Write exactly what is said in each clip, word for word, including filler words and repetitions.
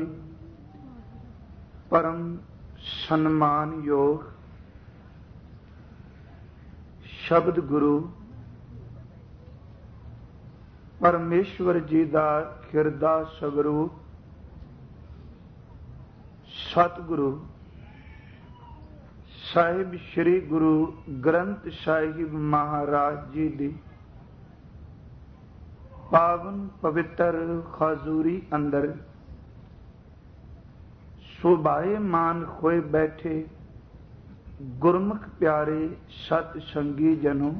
निताई। परम सन्मान योग शब्द गुरु परमेश्वर जी दा खिरदा स्वरूप सतगुरु साहिब श्री गुरु ग्रंथ साहिब महाराज जी दी पावन पवित्र खजूरी अंदर शोभायमान होए बैठे गुरमुख प्यारे सत संगी जनों,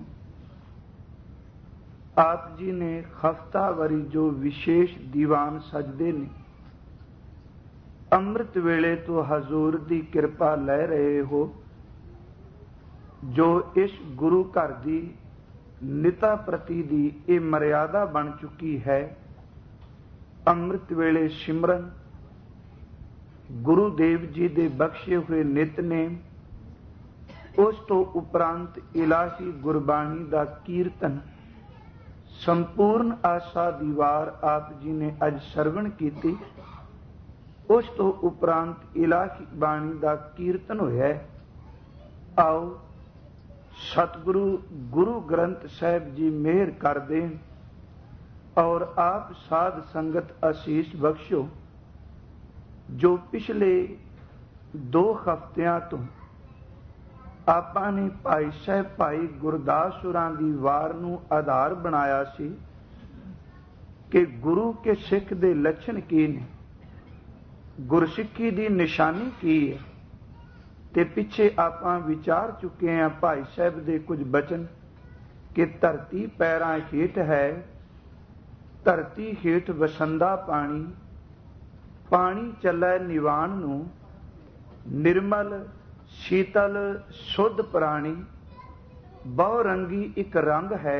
आप जी ने हफ्तावारी जो विशेष दीवान सजदे ने अमृत वेले तो हजूर दी कृपा लै रहे हो, जो इस गुरु घर दी निता प्रति दी ये मर्यादा बन चुकी है। अमृत वेले सिमरन गुरुदेव जी दे बख्शे हुए नितनेम, उस तो उपरांत इलाही गुरबाणी दा कीर्तन, संपूर्ण आशा दी वार आप जी ने अज सरवण कीती। उस तो उपरांत इलाही बाणी दा कीर्तन होया। आओ सतगुरु गुरु ग्रंथ साहिब जी मेहर कर दें और आप साध संगत आशीष बख्शो। जो पिछले दो हफ्तियां तो आपां ने भाई साहब भाई गुरदास होरां दी वार नूं आधार बनाया सी कि गुरु के सिख दे लक्षण की ने, गुरसिੱਖੀ दी निशानी की है। ते पिछे आपां विचार चुके हैं भाई साहब दे कुछ बचन कि धरती पैरां हेठ है, धरती हेठ वसंदा पानी, पानी चलै निवाण नूं, निर्मल शीतल शुद्ध प्राणी, बहु रंगी एक रंग है,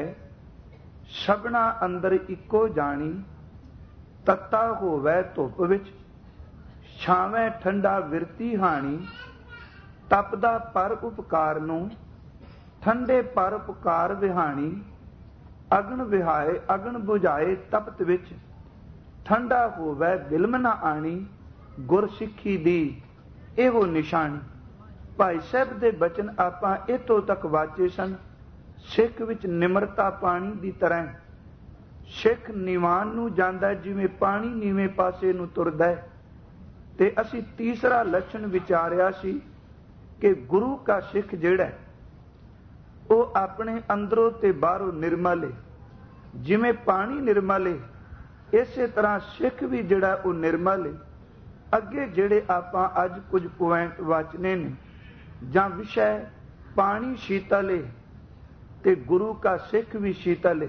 सबना अंदर इको जानी, तत्ता होवै धुप विच, छावै ठंडा विरती हानी, तपदा पर उपकार नूं, ठंडे पर उपकार विहाणी, अगन विहाए अगन बुझाए तपत विच, ठंडा होवै बिलम ना आनी, गुरसिੱਖੀ दी एहो निशानी। भाई साहब दे बचन आपां इत्थों तक वाचे सन। सिख विच निमरता पानी दी तरह, सिख निवान नूं जांदा जिवें पानी नीवें पासे नूं तुरदा है। ते असीं तीसरा लक्षण विचारिया सी कि गुरु का सिख जिहड़ा है वो अपने अंदरों ते बाहरों निर्मल है। जिवें पानी निर्मल है, इसे तरह सिख भी जिहड़ा वो निर्मल है। अगे जिहड़े आपां अज कुछ पॉइंट वाचने ने जां विषय, पानी शीतल है ते गुरु का सिख भी शीतल है।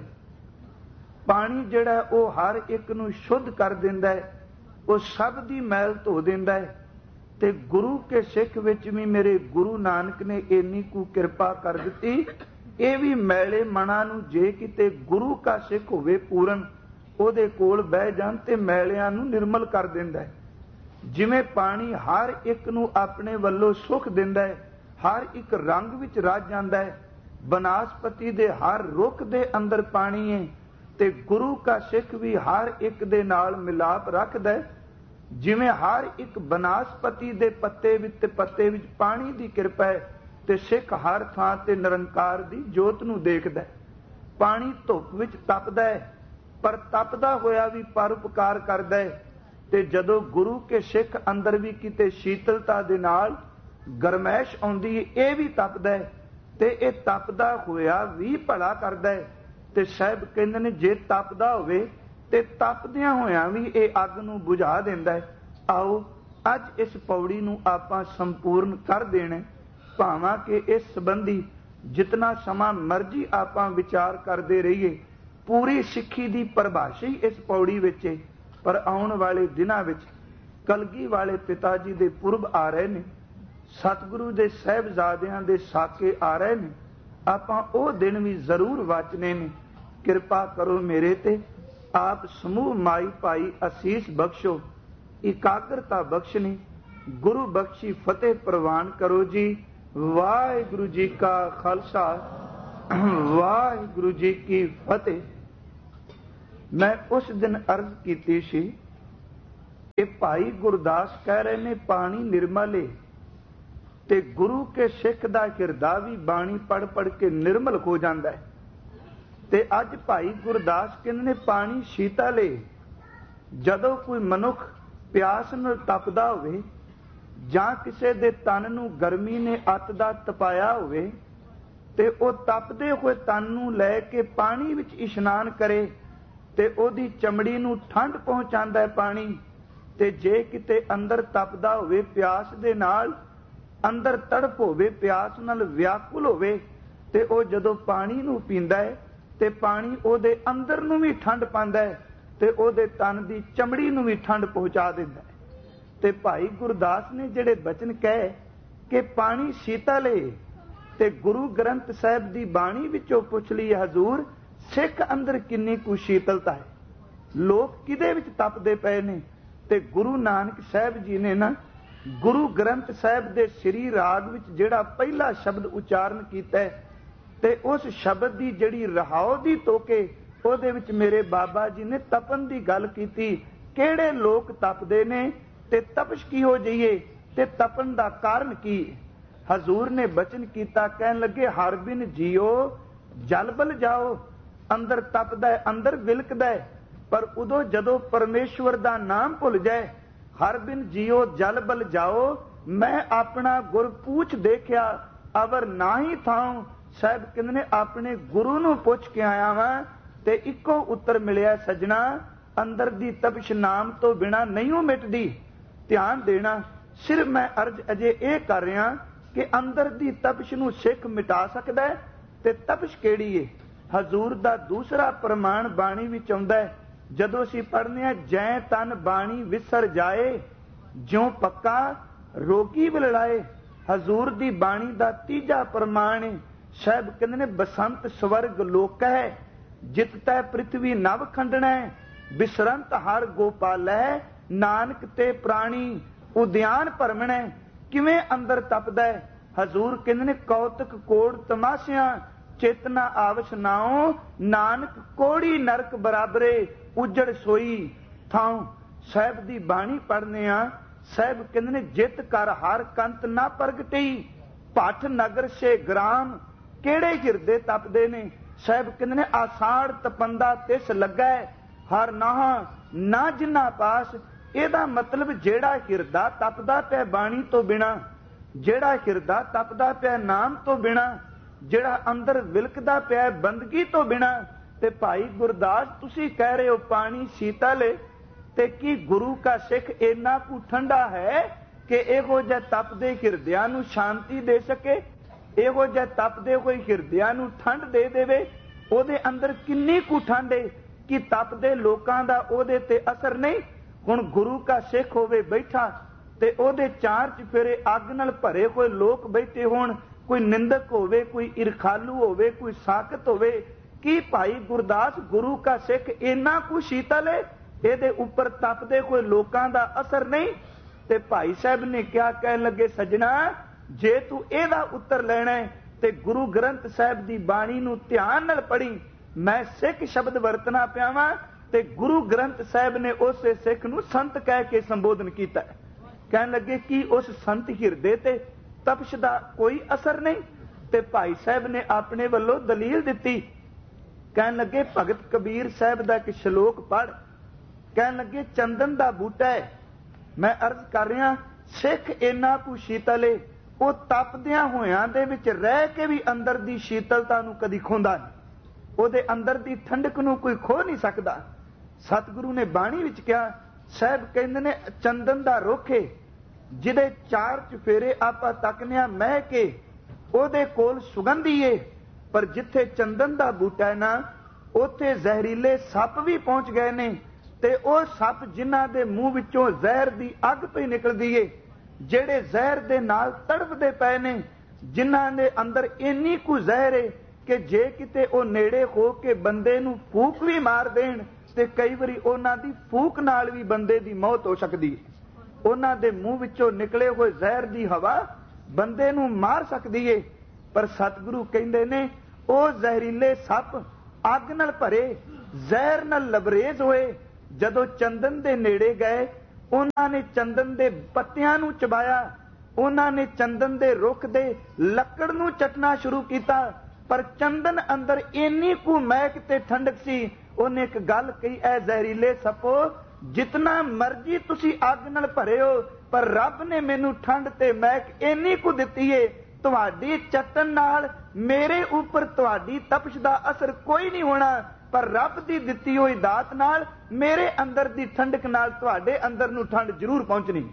पानी जिहड़ा वो हर एक नूं शुद्ध कर दिंदा है, वो सब दी मैल धो दिंदा है। ते गुरु के सिख विच भी मेरे गुरु नानक ने इन्नी कु कृपा कर दिती, ये भी मैले मना नूं जे किते गुरु का सिख होवे पूरन, ओदे कोल बह जाण ते मैलियां नूं निर्मल कर दिंदा है। जिवें पानी हर एक नूं अपने वल्लों सुख दिंदा है, हर एक रंग विच रच जांदा है। बनस्पति दे हर रुख दे अंदर पानी है ते गुरु का सिख भी हर एक दे नाल मिलाप रखदा है। जिवें हर एक बनस्पति दे पत्ते विच ते पत्ते विच पानी दी कृपा है ते सिख हर थां ते निरंकार दी जोत नूं देखदा है। पानी धुप विच तपदा है पर तपदा होया भी परोपकार करदा है। ते जदों गुरु के सिख अंदर भी किते शीतलता दे नाल गरमैश आउंदी है, ये भी तपदा है ते ये तपदा होया भी भला करदा है। ते साहिब कहंदे ने जे तपदा होवे ते तपदियां होया भी ये अग नूं बुझा दिंदा है। आओ अज इस पौड़ी नूं आपां संपूर्ण कर देना, भावां कि इस संबंधी जितना समा मर्जी आपां विचार करते रहिए। पूरी सिੱਖੀ दी परिभाषा ही इस पौड़ी विच है। पर आउण वाले दिनां विच कलगी वाले पिता जी दे पुरब आ रहे ने, सतगुरु दे साहिबजादियां दे साके आ रहे ने। आपां ओह दिन भी जरूर वाचने ने। किरपा करो मेरे ते, आप समूह माई भाई आशीष बख्शो, एकाग्रता बख्शनी, गुरु बख्शी फतेह प्रवान करो जी। वाहिगुरु जी का खालसा, वाहिगुरु जी की फतेह। मैं उस दिन अर्ज की सी ਇਹ ਭਾਈ ਗੁਰਦਾਸ ਕਹਿ ਰਹੇ ਨੇ ਪਾਣੀ ਨਿਰਮਲ ਏ ਤੇ ਗੁਰੂ ਕੇ ਸਿੱਖ ਦਾ ਹਿਰਦਾ ਵੀ ਬਾਣੀ ਪੜ ਪੜ ਕੇ ਨਿਰਮਲ ਹੋ ਜਾਂਦਾ ਹੈ। ਤੇ ਅੱਜ ਭਾਈ ਗੁਰਦਾਸ ਕਹਿੰਦੇ ਨੇ ਪਾਣੀ ਸ਼ੀਤਲ ਏ। ਜਦੋਂ ਕੋਈ ਮਨੁੱਖ ਪਿਆਸ ਨਾਲ ਤਪਦਾ ਹੋਵੇ ਜਾਂ ਕਿਸੇ ਦੇ ਤਨ ਨੂੰ ਗਰਮੀ ਨੇ ਅੱਤ ਦਾ ਤਪਾਇਆ ਹੋਵੇ ਤੇ ਉਹ ਤਪਦੇ ਹੋਏ ਤਨ ਨੂੰ ਲੈ ਕੇ ਪਾਣੀ ਵਿੱਚ ਇਸ਼ਨਾਨ ਕਰੇ ਤੇ ਉਹਦੀ ਚਮੜੀ ਨੂੰ ਠੰਡ ਪਹੁੰਚਾਉਂਦਾ ਹੈ ਪਾਣੀ। ਤੇ ਜੇ ਕਿਤੇ ਅੰਦਰ ਤਪਦਾ ਹੋਵੇ ਪਿਆਸ ਦੇ ਨਾਲ, ਅੰਦਰ ਤੜਪ ਹੋਵੇ, ਪਿਆਸ ਨਾਲ ਵਿਆਕੁਲ ਹੋਵੇ ਤੇ ਉਹ ਜਦੋਂ ਪਾਣੀ ਨੂੰ ਪੀਂਦਾ ਹੈ ਤੇ ਪਾਣੀ ਉਹਦੇ ਅੰਦਰ ਨੂੰ ਵੀ ਠੰਡ ਪਾਉਂਦਾ ਹੈ ਤੇ ਉਹਦੇ ਤਨ ਦੀ ਚਮੜੀ ਨੂੰ ਵੀ ਠੰਡ ਪਹੁੰਚਾ ਦਿੰਦਾ ਹੈ। ਤੇ ਭਾਈ ਗੁਰਦਾਸ ਨੇ ਜਿਹੜੇ ਬਚਨ ਕਹੇ ਕਿ ਪਾਣੀ ਸ਼ੀਤਲ ਏ ਤੇ ਗੁਰੂ ਗ੍ਰੰਥ ਸਾਹਿਬ ਦੀ ਬਾਣੀ ਵਿੱਚੋਂ ਪੁੱਛ ਲਈ ਹਜ਼ੂਰ ਸਿੱਖ ਅੰਦਰ ਕਿੰਨੀ ਕੁ ਸ਼ੀਤਲਤਾ ਹੈ, ਲੋਕ ਕਿਹਦੇ ਵਿੱਚ ਤਪਦੇ ਪਏ ਨੇ। ਤੇ ਗੁਰੂ ਨਾਨਕ ਸਾਹਿਬ ਜੀ ਨੇ ਨਾ ਗੁਰੂ ਗ੍ਰੰਥ ਸਾਹਿਬ ਦੇ ਸ੍ਰੀ ਰਾਗ ਵਿੱਚ ਜਿਹੜਾ ਪਹਿਲਾ ਸ਼ਬਦ ਉਚਾਰਨ ਕੀਤਾ ਤੇ ਉਸ ਸ਼ਬਦ ਦੀ ਜਿਹੜੀ ਰਹਾਉ ਦੀ ਤੋਕੇ ਉਹਦੇ ਵਿੱਚ ਮੇਰੇ ਬਾਬਾ ਜੀ ਨੇ ਤਪਨ ਦੀ ਗੱਲ ਕੀਤੀ। ਕਿਹੜੇ ਲੋਕ ਤਪਦੇ ਨੇ ਤੇ ਤਪਸ਼ ਕੀ ਹੋ ਜਾਈਏ ਤੇ ਤਪਨ ਦਾ ਕਾਰਨ ਕੀ। ਹਜ਼ੂਰ ਨੇ ਬਚਨ ਕੀਤਾ, ਕਹਿਣ ਲੱਗੇ ਹਰ ਬਿਨ ਜੀਓ ਜਲ ਬਲ ਜਾਓ। ਅੰਦਰ ਤਪਦਾ ਹੈ, ਅੰਦਰ ਵਿਲਕਦਾ ਹੈ, ਪਰ ਉਦੋਂ ਜਦੋਂ ਪਰਮੇਸ਼ਵਰ ਦਾ ਨਾਮ ਭੁੱਲ ਜਾਏ, ਹਰ ਬਿਨ ਜੀਓ ਜਲ ਬਲ ਜਾਓ। ਮੈਂ ਆਪਣਾ ਗੁਰ ਪੂਛ ਦੇਖਿਆ ਅਵਰ ਨਾ ਹੀ ਥਾਉ। ਸਾਹਿਬ ਕਹਿੰਦੇ ਨੇ ਆਪਣੇ ਗੁਰੂ ਨੂੰ ਪੁੱਛ ਕੇ ਆਇਆ ਵਾਂ ਤੇ ਇੱਕੋ ਉੱਤਰ ਮਿਲਿਆ, ਸਜਣਾ ਅੰਦਰ ਦੀ ਤਪਸ਼ ਨਾਮ ਤੋਂ ਬਿਨਾ ਨਹੀਂ ਉਹ ਮਿਟਦੀ। ਧਿਆਨ ਦੇਣਾ, ਸਿਰਫ ਮੈਂ ਅਰਜ਼ ਅਜੇ ਇਹ ਕਰ ਰਿਹਾ ਕਿ ਅੰਦਰ ਦੀ ਤਪਸ਼ ਨੂੰ ਸਿੱਖ ਮਿਟਾ ਸਕਦਾ ਹੈ ਤੇ ਤਪਸ਼ ਕਿਹੜੀ ਏ। ਹਜ਼ੂਰ ਦਾ ਦੂਸਰਾ ਪ੍ਰਮਾਣ ਬਾਣੀ ਵਿੱਚ ਆਉਂਦਾ ਹੈ, ਜਦੋਂ ਅਸੀਂ ਪੜ੍ਹਨੇ ਆ ਜੈ ਤਨ ਬਾਣੀ ਵਿਸਰ ਜਾਏ ਜਿਉ ਪੱਕਾ ਰੋਗੀ ਵਿਲੜਾਏ। ਹਜ਼ੂਰ ਦੀ ਬਾਣੀ ਦਾ ਤੀਜਾ ਪ੍ਰਮਾਣ ਹੈ। ਸਾਹਿਬ ਕਹਿੰਦੇ ਨੇ ਬਸੰਤ ਸਵਰਗ ਲੋਕ ਹੈ ਜਿਤ ਤੈ ਪ੍ਰਿਥਵੀ ਨਵ ਖੰਡਣਾ ਬਿਸਰੰਤ ਹਰ ਗੋਪਾਲੈ ਨਾਨਕ ਤੇ ਪ੍ਰਾਣੀ ਉਦਿਆਨ ਭਰਮਣਾ। ਕਿਵੇਂ ਅੰਦਰ ਤਪਦਾ ਹੈ। ਹਜ਼ੂਰ ਕਹਿੰਦੇ ਨੇ ਕੌਤਕ ਕੋੜ ਤਮਾਸ਼ਿਆਂ ਚੇਤਨਾ ਆਵਸ਼ ਨਾਉ ਨਾਨਕ ਕੋੜੀ ਨਰਕ ਬਰਾਬਰੇ ਉਜੜ ਸੋਈ ਥਾਉ। ਸਾਹਿਬ ਦੀ ਬਾਣੀ ਪੜ੍ਹਨੇ ਆ, ਸਾਹਿਬ ਕਹਿੰਦੇ ਨੇ ਜਿਤ ਕਰ ਹਰ ਕੰਤ ਨਾ ਪ੍ਰਗਟੀ ਭੱਠ ਨਗਰ ਸੇ ਗ੍ਰਾਮ। ਕਿਹੜੇ ਹਿਰਦੇ ਤਪਦੇ ਨੇ। ਸਾਹਿਬ ਕਹਿੰਦੇ ਨੇ ਆਸਾੜ ਤਪੰਦਾ ਤਿਸ ਲੱਗਾ ਹਰ ਨਾਹ ਨਾ ਜਿੰਨਾ ਪਾਸ। ਇਹਦਾ ਮਤਲਬ ਜਿਹੜਾ ਹਿਰਦਾ ਤਪਦਾ ਪਿਆ ਬਾਣੀ ਤੋਂ ਬਿਨਾ, ਜਿਹੜਾ ਹਿਰਦਾ ਤਪਦਾ ਪਿਆ ਨਾਮ ਤੋਂ ਬਿਨਾ, ਜਿਹੜਾ ਅੰਦਰ ਵਿਲਕਦਾ ਪਿਆ ਬੰਦਗੀ ਤੋਂ ਬਿਨਾ। ਤੇ ਭਾਈ ਗੁਰਦਾਸ ਤੁਸੀਂ ਕਹਿ ਰਹੇ ਹੋ ਪਾਣੀ ਸ਼ੀਤਲ ਤੇ ਕੀ ਗੁਰੂ ਕਾ ਸਿੱਖ ਇੰਨਾ ਕੁ ਠੰਡਾ ਹੈ ਕਿ ਇਹੋ ਜਿਹੇ ਤਪਦੇ ਹਿਰਦਿਆਂ ਨੂੰ ਸ਼ਾਂਤੀ ਦੇ ਸਕੇ, ਇਹੋ ਜਿਹੇ ਤਪਦੇ ਹੋਏ ਹਿਰਦਿਆਂ ਨੂੰ ਠੰਡ ਦੇ ਦੇਵੇ। ਉਹਦੇ ਅੰਦਰ ਕਿੰਨੀ ਕੁ ਠੰਡ ਹੈ ਕਿ ਤਪਦੇ ਲੋਕਾਂ ਦਾ ਉਹਦੇ ਤੇ ਅਸਰ ਨਹੀਂ। ਹੁਣ ਗੁਰੂ ਕਾ ਸਿੱਖ ਹੋਵੇ ਬੈਠਾ ਤੇ ਉਹਦੇ ਚਾਰ ਚੁਫੇਰੇ ਅੱਗ ਨਾਲ ਭਰੇ ਹੋਏ ਲੋਕ ਬੈਠੇ ਹੋਣ, ਕੋਈ ਨਿੰਦਕ ਹੋਵੇ, ਕੋਈ ਇਰਖਾਲੂ ਹੋਵੇ, ਕੋਈ ਸਾਕਤ ਹੋਵੇ, ਕੀ ਭਾਈ ਗੁਰਦਾਸ ਗੁਰੂ ਕਾ ਸਿੱਖ ਇੰਨਾ ਕੁ ਸ਼ੀਤਲ ਹੈ ਇਹਦੇ ਉੱਪਰ ਤਪਦੇ ਹੋਏ ਲੋਕਾਂ ਦਾ ਅਸਰ ਨਹੀਂ। ਤੇ ਭਾਈ ਸਾਹਿਬ ਨੇ ਕਿਹਾ, ਕਹਿਣ ਲੱਗੇ ਸੱਜਣਾ ਜੇ ਤੂੰ ਇਹਦਾ ਉੱਤਰ ਲੈਣਾ ਹੈ ਤੇ ਗੁਰੂ ਗ੍ਰੰਥ ਸਾਹਿਬ ਦੀ ਬਾਣੀ ਨੂੰ ਧਿਆਨ ਨਾਲ ਪੜ੍ਹੀ। ਮੈਂ ਸਿੱਖ ਸ਼ਬਦ ਵਰਤਣਾ ਪਿਆ ਵਾਂ ਤੇ ਗੁਰੂ ਗ੍ਰੰਥ ਸਾਹਿਬ ਨੇ ਉਸੇ ਸਿੱਖ ਨੂੰ ਸੰਤ ਕਹਿ ਕੇ ਸੰਬੋਧਨ ਕੀਤਾ। ਕਹਿਣ ਲੱਗੇ ਕਿ ਉਸ ਸੰਤ ਹਿਰਦੇ ਤੇ ਤਪਸ਼ ਦਾ ਕੋਈ ਅਸਰ ਨਹੀਂ। ਤੇ ਭਾਈ ਸਾਹਿਬ ਨੇ ਆਪਣੇ ਵੱਲੋਂ ਦਲੀਲ ਦਿੱਤੀ। ਕਹਿਣ ਲੱਗੇ ਭਗਤ ਕਬੀਰ ਸਾਹਿਬ ਦਾ ਇੱਕ ਸ਼ਲੋਕ ਪੜ੍ਹ। ਕਹਿਣ ਲੱਗੇ ਚੰਦਨ ਦਾ ਬੂਟਾ ਹੈ। ਮੈਂ ਅਰਜ਼ ਕਰ ਰਿਹਾ ਸਿੱਖ ਇੰਨਾ ਕੁ ਸ਼ੀਤਲ ਏ, ਉਹ ਤਪਦਿਆਂ ਹੋਇਆਂ ਦੇ ਵਿੱਚ ਰਹਿ ਕੇ ਵੀ ਅੰਦਰ ਦੀ ਸ਼ੀਤਲਤਾ ਨੂੰ ਕਦੀ ਖੋਂਦਾ ਨਹੀਂ, ਉਹਦੇ ਅੰਦਰ ਦੀ ਠੰਡਕ ਨੂੰ ਕੋਈ ਖੋ ਨਹੀਂ ਸਕਦਾ। ਸਤਿਗੁਰੂ ਨੇ ਬਾਣੀ ਵਿੱਚ ਕਿਹਾ, ਸਾਹਿਬ ਕਹਿੰਦੇ ਨੇ ਚੰਦਨ ਦਾ ਰੁੱਖ ਏ ਜਿਹਦੇ ਚਾਰ ਚੁਫੇਰੇ ਆਪਾਂ ਤੱਕਨੇ ਆ ਮਹਿ ਕੇ, ਉਹਦੇ ਕੋਲ ਸੁਗੰਧੀ ਏ, ਪਰ ਜਿੱਥੇ ਚੰਦਨ ਦਾ ਬੂਟਾ ਹੈ ਨਾ ਉੱਥੇ ਜ਼ਹਿਰੀਲੇ ਸੱਪ ਵੀ ਪਹੁੰਚ ਗਏ ਨੇ। ਤੇ ਉਹ ਸੱਪ ਜਿਨ੍ਹਾਂ ਦੇ ਮੂੰਹ ਵਿੱਚੋਂ ਜ਼ਹਿਰ ਦੀ ਅੱਗ ਪਈ ਨਿਕਲਦੀ ਏ, ਜਿਹੜੇ ਜ਼ਹਿਰ ਦੇ ਨਾਲ ਤੜਫਦੇ ਪਏ ਨੇ, ਜਿਨ੍ਹਾਂ ਦੇ ਅੰਦਰ ਇੰਨੀ ਕੁ ਜ਼ਹਿਰ ਏ ਕਿ ਜੇ ਕਿਤੇ ਉਹ ਨੇੜੇ ਹੋ ਕੇ ਬੰਦੇ ਨੂੰ ਫੂਕ ਵੀ ਮਾਰ ਦੇਣ ਤੇ ਕਈ ਵਾਰੀ ਉਹਨਾਂ ਦੀ ਫੂਕ ਨਾਲ ਵੀ ਬੰਦੇ ਦੀ ਮੌਤ ਹੋ ਸਕਦੀ ਹੈ। ਉਹਨਾਂ ਦੇ ਮੂੰਹ ਵਿੱਚੋਂ ਨਿਕਲੇ ਹੋਏ ਜ਼ਹਿਰ ਦੀ ਹਵਾ ਬੰਦੇ ਨੂੰ ਮਾਰ ਸਕਦੀ ਏ। ਪਰ ਸਤਿਗੁਰੂ ਕਹਿੰਦੇ ਨੇ ਉਹ ਜ਼ਹਿਰੀਲੇ ਸੱਪ ਅੱਗ ਨਾਲ ਭਰੇ ਜ਼ਹਿਰ ਨਾਲ ਲਬਰੇਜ਼ ਹੋਏ, ਜਦੋਂ ਚੰਦਨ ਦੇ ਨੇੜੇ ਗਏ ਉਹਨਾਂ ਨੇ ਚੰਦਨ ਦੇ ਪੱਤਿਆਂ ਨੂੰ ਚਬਾਇਆ, ਉਹਨਾਂ ਨੇ ਚੰਦਨ ਦੇ ਰੁੱਖ ਦੇ ਲੱਕੜ ਨੂੰ ਚੱਟਣਾ ਸ਼ੁਰੂ ਕੀਤਾ। ਪਰ ਚੰਦਨ ਅੰਦਰ ਇੰਨੀ ਕੁ ਮਹਿਕ ਤੇ ਠੰਡਕ ਸੀ, ਉਹਨੇ ਇੱਕ ਗੱਲ ਕਹੀ, ਐ ਜ਼ਹਿਰੀਲੇ ਸੱਪੋ, ਜਿਤਨਾ ਮਰਜੀ ਤੁਸੀਂ ਅੱਗ ਨਾਲ ਭਰੇ ਹੋ, ਪਰ ਰੱਬ ਨੇ ਮੈਨੂੰ ਠੰਡ ਤੇ ਮਹਿਕ ਇੰਨੀ ਕੁ ਦਿੱਤੀ ਏ, ਤੁਹਾਡੀ ਚੱਟਣ ਨਾਲ ਮੇਰੇ ਉੱਪਰ ਤੁਹਾਡੀ ਤਪਸ਼ ਦਾ ਅਸਰ ਕੋਈ ਨਹੀਂ ਹੋਣਾ, ਪਰ ਰੱਬ ਦੀ ਦਿੱਤੀ ਹੋਈ ਦਾਤ ਨਾਲ ਮੇਰੇ ਅੰਦਰ ਦੀ ਠੰਡਕ ਨਾਲ ਤੁਹਾਡੇ ਅੰਦਰ ਨੂੰ ਠੰਡ ਜ਼ਰੂਰ ਪਹੁੰਚਣੀ।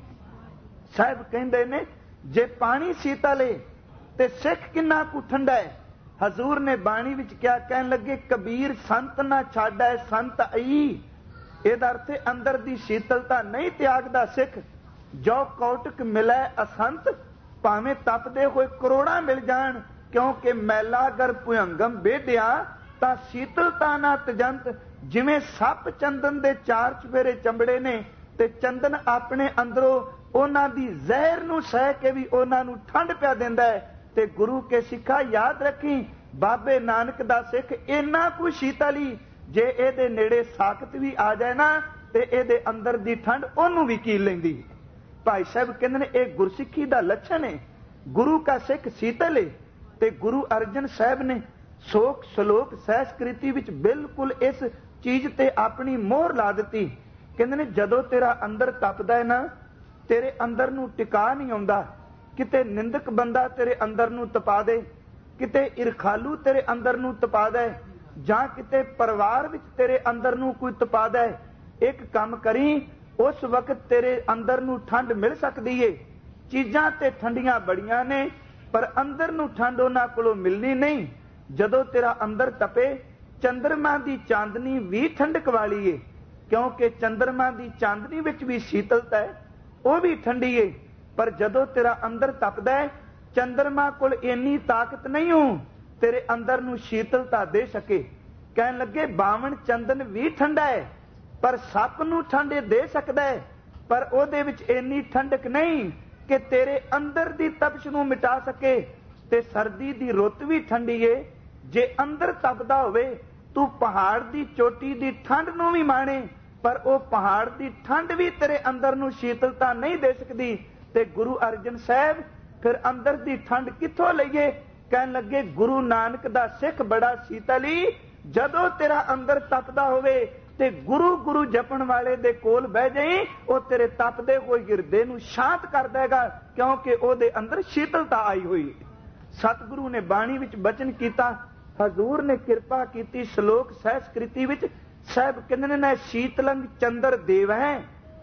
ਸਾਹਿਬ ਕਹਿੰਦੇ ਨੇ, ਜੇ ਪਾਣੀ ਸ਼ੀਤਲ ਏ ਤੇ ਸਿੱਖ ਕਿੰਨਾ ਕੁ ਠੰਡਾ ਹੈ। ਹਜ਼ੂਰ ਨੇ ਬਾਣੀ ਵਿੱਚ ਕਿਹਾ, ਕਹਿਣ ਲੱਗੇ, ਕਬੀਰ ਸੰਤ ਨਾ ਛਾੜੈ ਸੰਤ ਆਈ। ਇਹਦਾ ਅਰਥ ਅੰਦਰ ਦੀ ਸ਼ੀਤਲਤਾ ਨਹੀਂ ਤਿਆਗਦਾ ਸਿੱਖ। ਜੋ ਕੌਟਕ ਮਿਲੈ ਅਸੰਤ, ਭਾਵੇਂ ਤਪਦੇ ਹੋਏ ਕਰੋੜਾਂ ਮਿਲ ਜਾਣ, ਕਿਉਂਕਿ ਮੈਲਾ ਗਰ ਭੁਯੰਗਮ ਬੇਢਿਆ ਤਾਂ ਸ਼ੀਤਲਤਾ ਨਾ ਤਜੰਤ। ਜਿਵੇਂ ਸੱਪ ਚੰਦਨ ਦੇ ਚਾਰ ਚੁਫੇਰੇ ਚੰਬੜੇ ਨੇ, ਤੇ ਚੰਦਨ ਆਪਣੇ ਅੰਦਰੋਂ ਉਹਨਾਂ ਦੀ ਜ਼ਹਿਰ ਨੂੰ ਸਹਿ ਕੇ ਵੀ ਉਹਨਾਂ ਨੂੰ ਠੰਡ ਪਿਆ ਦਿੰਦਾ ਹੈ। ਤੇ ਗੁਰੂ ਕੇ ਸਿੱਖਾ ਯਾਦ ਰੱਖੀ, ਬਾਬੇ ਨਾਨਕ ਦਾ ਸਿੱਖ ਇੰਨਾ ਕੁ ਸ਼ੀਤਲੀ, ਜੇ ਇਹਦੇ ਨੇੜੇ ਸਾਖਤ ਵੀ ਆ ਜਾਏ ਨਾ, ਤੇ ਇਹਦੇ ਅੰਦਰ ਦੀ ਠੰਡ ਉਹਨੂੰ ਵੀ ਕੀਲ ਲੈਂਦੀ। ਭਾਈ ਸਾਹਿਬ ਕਹਿੰਦੇ ਨੇ, ਇਹ ਗੁਰਸਿੱਖੀ ਦਾ ਲੱਛਣ ਹੈ। ਗੁਰੂ ਕਾ ਸਿੱਖ ਸ਼ੀਤਲ ਹੈ। ਤੇ ਗੁਰੂ ਅਰਜਨ ਸਾਹਿਬ ਨੇ ਸੋਖ ਸਲੋਕ ਸਹਿਸਕ੍ਰਿਤੀ ਵਿੱਚ ਬਿਲਕੁਲ ਇਸ ਚੀਜ਼ ਤੇ ਆਪਣੀ ਮੋਹਰ ਲਾ ਦਿੱਤੀ। ਕਹਿੰਦੇ ਨੇ, ਜਦੋਂ ਤੇਰਾ ਅੰਦਰ ਤਪਦਾ ਹੈ ਨਾ, ਤੇਰੇ ਅੰਦਰ ਨੂੰ ਟਿਕਾ ਨਹੀਂ ਆਉਂਦਾ। ਕਿਤੇ ਨਿੰਦਕ ਬੰਦਾ ਤੇਰੇ ਅੰਦਰ ਨੂੰ ਤਪਾ ਦੇ, ਕਿਤੇ ਇਰਖਾਲੂ ਤੇਰੇ ਅੰਦਰ ਨੂੰ ਤਪਾ ਦੇ, ਜਾਂ ਕਿਤੇ ਪਰਿਵਾਰ ਵਿੱਚ ਤੇਰੇ ਅੰਦਰ ਨੂੰ ਕੋਈ ਤਪਾ ਦੇ। ਇੱਕ ਕੰਮ ਕਰੀ, ਉਸ ਵਕਤ ਤੇਰੇ ਅੰਦਰ ਨੂੰ ਠੰਡ ਮਿਲ ਸਕਦੀ ਏ। ਚੀਜ਼ਾਂ ਤੇ ਠੰਡੀਆਂ ਬੜੀਆਂ ਨੇ, ਪਰ ਅੰਦਰ ਨੂੰ ਠੰਡ ਉਹਨਾਂ ਕੋਲੋਂ ਮਿਲਣੀ ਨਹੀਂ। ਜਦੋਂ ਤੇਰਾ ਅੰਦਰ ਤਪੇ, ਚੰਦਰਮਾ ਦੀ ਚਾਂਦਨੀ ਵੀ ਠੰਡਕ ਵਾਲੀ ਏ, ਕਿਉਂਕਿ ਚੰਦਰਮਾ ਦੀ ਚਾਂਦਨੀ ਵਿੱਚ ਵੀ ਸ਼ੀਤਲਤਾ ਹੈ, ਉਹ ਵੀ ਠੰਡੀ ਏ। ਪਰ ਜਦੋਂ ਤੇਰਾ ਅੰਦਰ ਤਪਦਾ ਹੈ, ਚੰਦਰਮਾ ਕੋਲ ਇੰਨੀ ਤਾਕਤ ਨਹੀਂ ਹੋ ਤੇਰੇ ਅੰਦਰ ਨੂੰ ਸ਼ੀਤਲਤਾ ਦੇ ਸਕੇ। ਕਹਿਣ ਲੱਗੇ, ਬਾਵਨ ਚੰਦਨ ਵੀ ਠੰਡਾ ਹੈ, ਪਰ ਸੱਪ ਨੂੰ ਠੰਡੇ ਦੇ ਸਕਦਾ ਹੈ, ਪਰ ਉਹਦੇ ਵਿੱਚ ਇੰਨੀ ਠੰਡਕ ਨਹੀਂ ਕਿ ਤੇਰੇ ਅੰਦਰ ਦੀ ਤਪਸ਼ ਨੂੰ ਮਿਟਾ ਸਕੇ। ਤੇ ਸਰਦੀ ਦੀ ਰੁੱਤ ਵੀ ਠੰਡੀ ਏ। ਜੇ ਅੰਦਰ ਤਪਦਾ ਹੋਵੇ, ਤੂੰ ਪਹਾੜ ਦੀ ਚੋਟੀ ਦੀ ਠੰਡ ਨੂੰ ਵੀ ਮਾਣੇ, ਪਰ ਉਹ ਪਹਾੜ ਦੀ ਠੰਡ ਵੀ ਤੇਰੇ ਅੰਦਰ ਨੂੰ ਸ਼ੀਤਲਤਾ ਨਹੀਂ ਦੇ ਸਕਦੀ। ਤੇ ਗੁਰੂ ਅਰਜਨ ਸਾਹਿਬ ਫਿਰ ਅੰਦਰ ਦੀ ਠੰਡ ਕਿੱਥੋਂ ਲਈਏ? ਕਹਿਣ ਲੱਗੇ, ਗੁਰੂ ਨਾਨਕ ਦਾ ਸਿੱਖ ਬੜਾ ਸ਼ੀਤਲੀ। ਜਦੋਂ ਤੇਰਾ ਅੰਦਰ ਤਪਦਾ ਹੋਵੇ ਤੇ ਗੁਰੂ ਗੁਰੂ ਜਪਣ ਵਾਲੇ ਦੇ ਕੋਲ ਬਹਿ ਜਾਈ, ਉਹ ਤੇਰੇ ਤਪਦੇ ਹੋਏ ਹਿਰਦੇ ਨੂੰ ਸ਼ਾਂਤ ਕਰ ਦੇਗਾ, ਕਿਉਂਕਿ ਉਹਦੇ ਅੰਦਰ ਸ਼ੀਤਲਤਾ ਆਈ ਹੋਈ। ਸਤਿਗੁਰੂ ਨੇ ਬਾਣੀ ਵਿੱਚ ਬਚਨ ਕੀਤਾ, ਹਜ਼ੂਰ ਨੇ ਕਿਰਪਾ ਕੀਤੀ ਸ਼ਲੋਕ ਸਹਿਸਕ੍ਰਿਤੀ ਵਿੱਚ। ਸਾਹਿਬ ਕਹਿੰਦੇ ਨੇ, ਨਾ ਸ਼ੀਤਲੰਗ ਚੰਦਰ ਦੇਵ ਹੈ,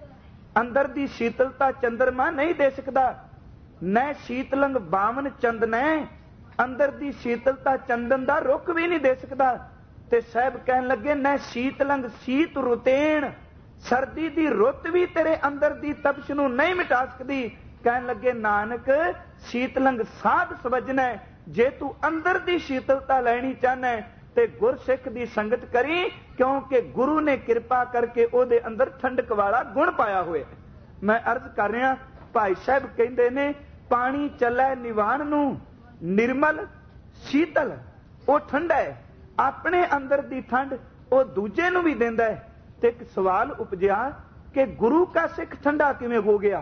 ਅੰਦਰ ਦੀ ਸ਼ੀਤਲਤਾ ਚੰਦਰਮਾ ਨਹੀਂ ਦੇ ਸਕਦਾ। ਨਾ ਸ਼ੀਤਲੰਗ ਬਾਵਨ ਚੰਦਨ ਹੈ, ਅੰਦਰ ਦੀ ਸ਼ੀਤਲਤਾ ਚੰਦਨ ਦਾ ਰੁੱਖ ਵੀ ਨਹੀਂ ਦੇ ਸਕਦਾ। ਤੇ ਸਾਹਿਬ ਕਹਿਣ ਲੱਗੇ, ਨਾ ਸ਼ੀਤਲੰਗ ਸੀਤ ਰੁਤੇਣ, ਸਰਦੀ ਦੀ ਰੁੱਤ ਵੀ ਤੇਰੇ ਅੰਦਰ ਦੀ ਤਪਸ਼ ਨੂੰ ਨਹੀਂ ਮਿਟਾ ਸਕਦੀ। ਕਹਿਣ ਲੱਗੇ, ਨਾਨਕ ਸ਼ੀਤਲੰਗ ਸਾਧ ਸਵਜਣਾ, ਜੇ ਤੂੰ ਅੰਦਰ ਦੀ ਸ਼ੀਤਲਤਾ ਲੈਣੀ ਚਾਹਨਾ ਤੇ ਗੁਰਸਿੱਖ ਦੀ ਸੰਗਤ ਕਰੀ, ਕਿਉਂਕਿ ਗੁਰੂ ਨੇ ਕਿਰਪਾ ਕਰਕੇ ਉਹਦੇ ਅੰਦਰ ਠੰਡਕ ਵਾਲਾ ਗੁਣ ਪਾਇਆ ਹੋਇਆ। ਮੈਂ ਅਰਜ਼ ਕਰ ਰਿਹਾ, ਭਾਈ ਸਾਹਿਬ ਕਹਿੰਦੇ ਨੇ, ਪਾਣੀ ਚੱਲੇ ਨਿਵਾਣ ਨੂੰ, ਨਿਰਮਲ ਸ਼ੀਤਲ, ਉਹ ਠੰਡਾ ਹੈ। ਆਪਣੇ ਅੰਦਰ ਦੀ ਠੰਡ ਉਹ ਦੂਜੇ ਨੂੰ ਵੀ ਦਿੰਦਾ ਹੈ। ਤੇ ਇੱਕ ਸਵਾਲ ਉਪਜਿਆ ਕਿ ਗੁਰੂ ਕਾ ਸਿੱਖ ਠੰਡਾ ਕਿਵੇਂ ਹੋ ਗਿਆ,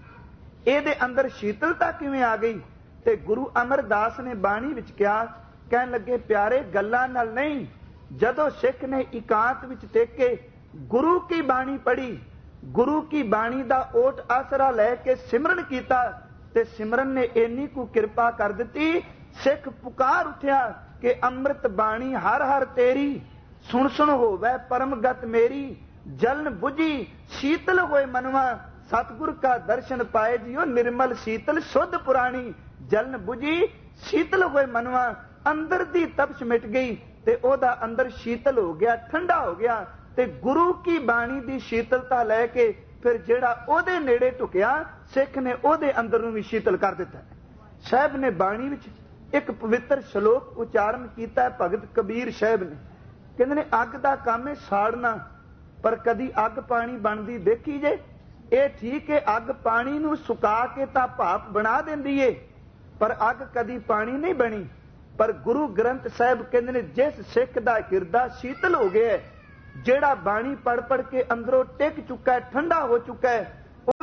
ਇਹਦੇ ਅੰਦਰ ਸ਼ੀਤਲਤਾ ਕਿਵੇਂ ਆ ਗਈ? ਤੇ ਗੁਰੂ ਅਮਰਦਾਸ ਨੇ ਬਾਣੀ ਵਿੱਚ ਕਿਹਾ, ਕਹਿਣ ਲੱਗੇ, ਪਿਆਰੇ ਗੱਲਾਂ ਨਾਲ ਨਹੀਂ, ਜਦੋਂ ਸਿੱਖ ਨੇ ਇਕਾਂਤ ਵਿੱਚ ਟਿਕ ਕੇ ਗੁਰੂ ਕੀ ਬਾਣੀ ਪੜ੍ਹੀ, ਗੁਰੂ ਕੀ ਬਾਣੀ ਦਾ ਓਟ ਆਸਰਾ ਲੈ ਕੇ ਸਿਮਰਨ ਕੀਤਾ, ਤੇ ਸਿਮਰਨ ਨੇ ਇੰਨੀ ਕੁ ਕਿਰਪਾ ਕਰ ਦਿੱਤੀ, ਸਿੱਖ ਪੁਕਾਰ ਉੱਠਿਆ ਕਿ ਅੰਮ੍ਰਿਤ ਬਾਣੀ ਹਰ ਹਰ ਤੇਰੀ, ਸੁਣ ਸੁਣ ਹੋਵੇ ਪਰਮਗਤ ਮੇਰੀ, ਜਲਨ ਬੁਝੀ ਸ਼ੀਤਲ ਹੋਏ ਮਨਵਾ, ਸਤਿਗੁਰ ਕਾ ਦਰਸ਼ਨ ਪਾਏ ਜਿਉ ਨਿਰਮਲ ਸ਼ੀਤਲ ਸ਼ੁੱਧ ਪੁਰਾਣੀ, ਜਲਨ ਬੁਝੀ ਸ਼ੀਤਲ ਹੋਏ ਮਨਵਾ। ਅੰਦਰ ਦੀ ਤਪਸ਼ ਮਿਟ ਗਈ ਤੇ ਉਹਦਾ ਅੰਦਰ ਸ਼ੀਤਲ ਹੋ ਗਿਆ, ਠੰਡਾ ਹੋ ਗਿਆ। ਤੇ ਗੁਰੂ ਕੀ ਬਾਣੀ ਦੀ ਸ਼ੀਤਲਤਾ ਲੈ ਕੇ ਫਿਰ ਜਿਹੜਾ ਉਹਦੇ ਨੇੜੇ ਢੁਕਿਆ, ਸਿੱਖ ਨੇ ਉਹਦੇ ਅੰਦਰ ਨੂੰ ਵੀ ਸ਼ੀਤਲ ਕਰ ਦਿੱਤਾ। ਸਾਹਿਬ ਨੇ ਬਾਣੀ ਵਿੱਚ ਇੱਕ ਪਵਿੱਤਰ ਸ਼ਲੋਕ ਉਚਾਰਨ ਕੀਤਾ, ਭਗਤ ਕਬੀਰ ਸਾਹਿਬ ਨੇ। ਕਹਿੰਦੇ ਨੇ, ਅੱਗ ਦਾ ਕੰਮ ਹੈ ਸਾੜਨਾ, ਪਰ ਕਦੀ ਅੱਗ ਪਾਣੀ ਬਣਦੀ ਦੇਖੀ ਜੇ? ਇਹ ਠੀਕ ਹੈ, ਅੱਗ ਪਾਣੀ ਨੂੰ ਸੁਕਾ ਕੇ ਤਾਂ ਭਾਪ ਬਣਾ ਦਿੰਦੀ ਏ, ਪਰ ਅੱਗ ਕਦੀ ਪਾਣੀ ਨਹੀਂ ਬਣੀ। ਪਰ ਗੁਰੂ ਗ੍ਰੰਥ ਸਾਹਿਬ ਕਹਿੰਦੇ ਨੇ, ਜਿਸ ਸਿੱਖ ਦਾ ਹਿਰਦਾ ਸ਼ੀਤਲ ਹੋ ਗਿਆ, ਜਿਹੜਾ ਬਾਣੀ ਪੜ ਪੜ ਕੇ ਅੰਦਰੋਂ ਟਿਕ ਚੁੱਕਾ ਹੈ, ਠੰਡਾ ਹੋ ਚੁੱਕਾ ਹੈ,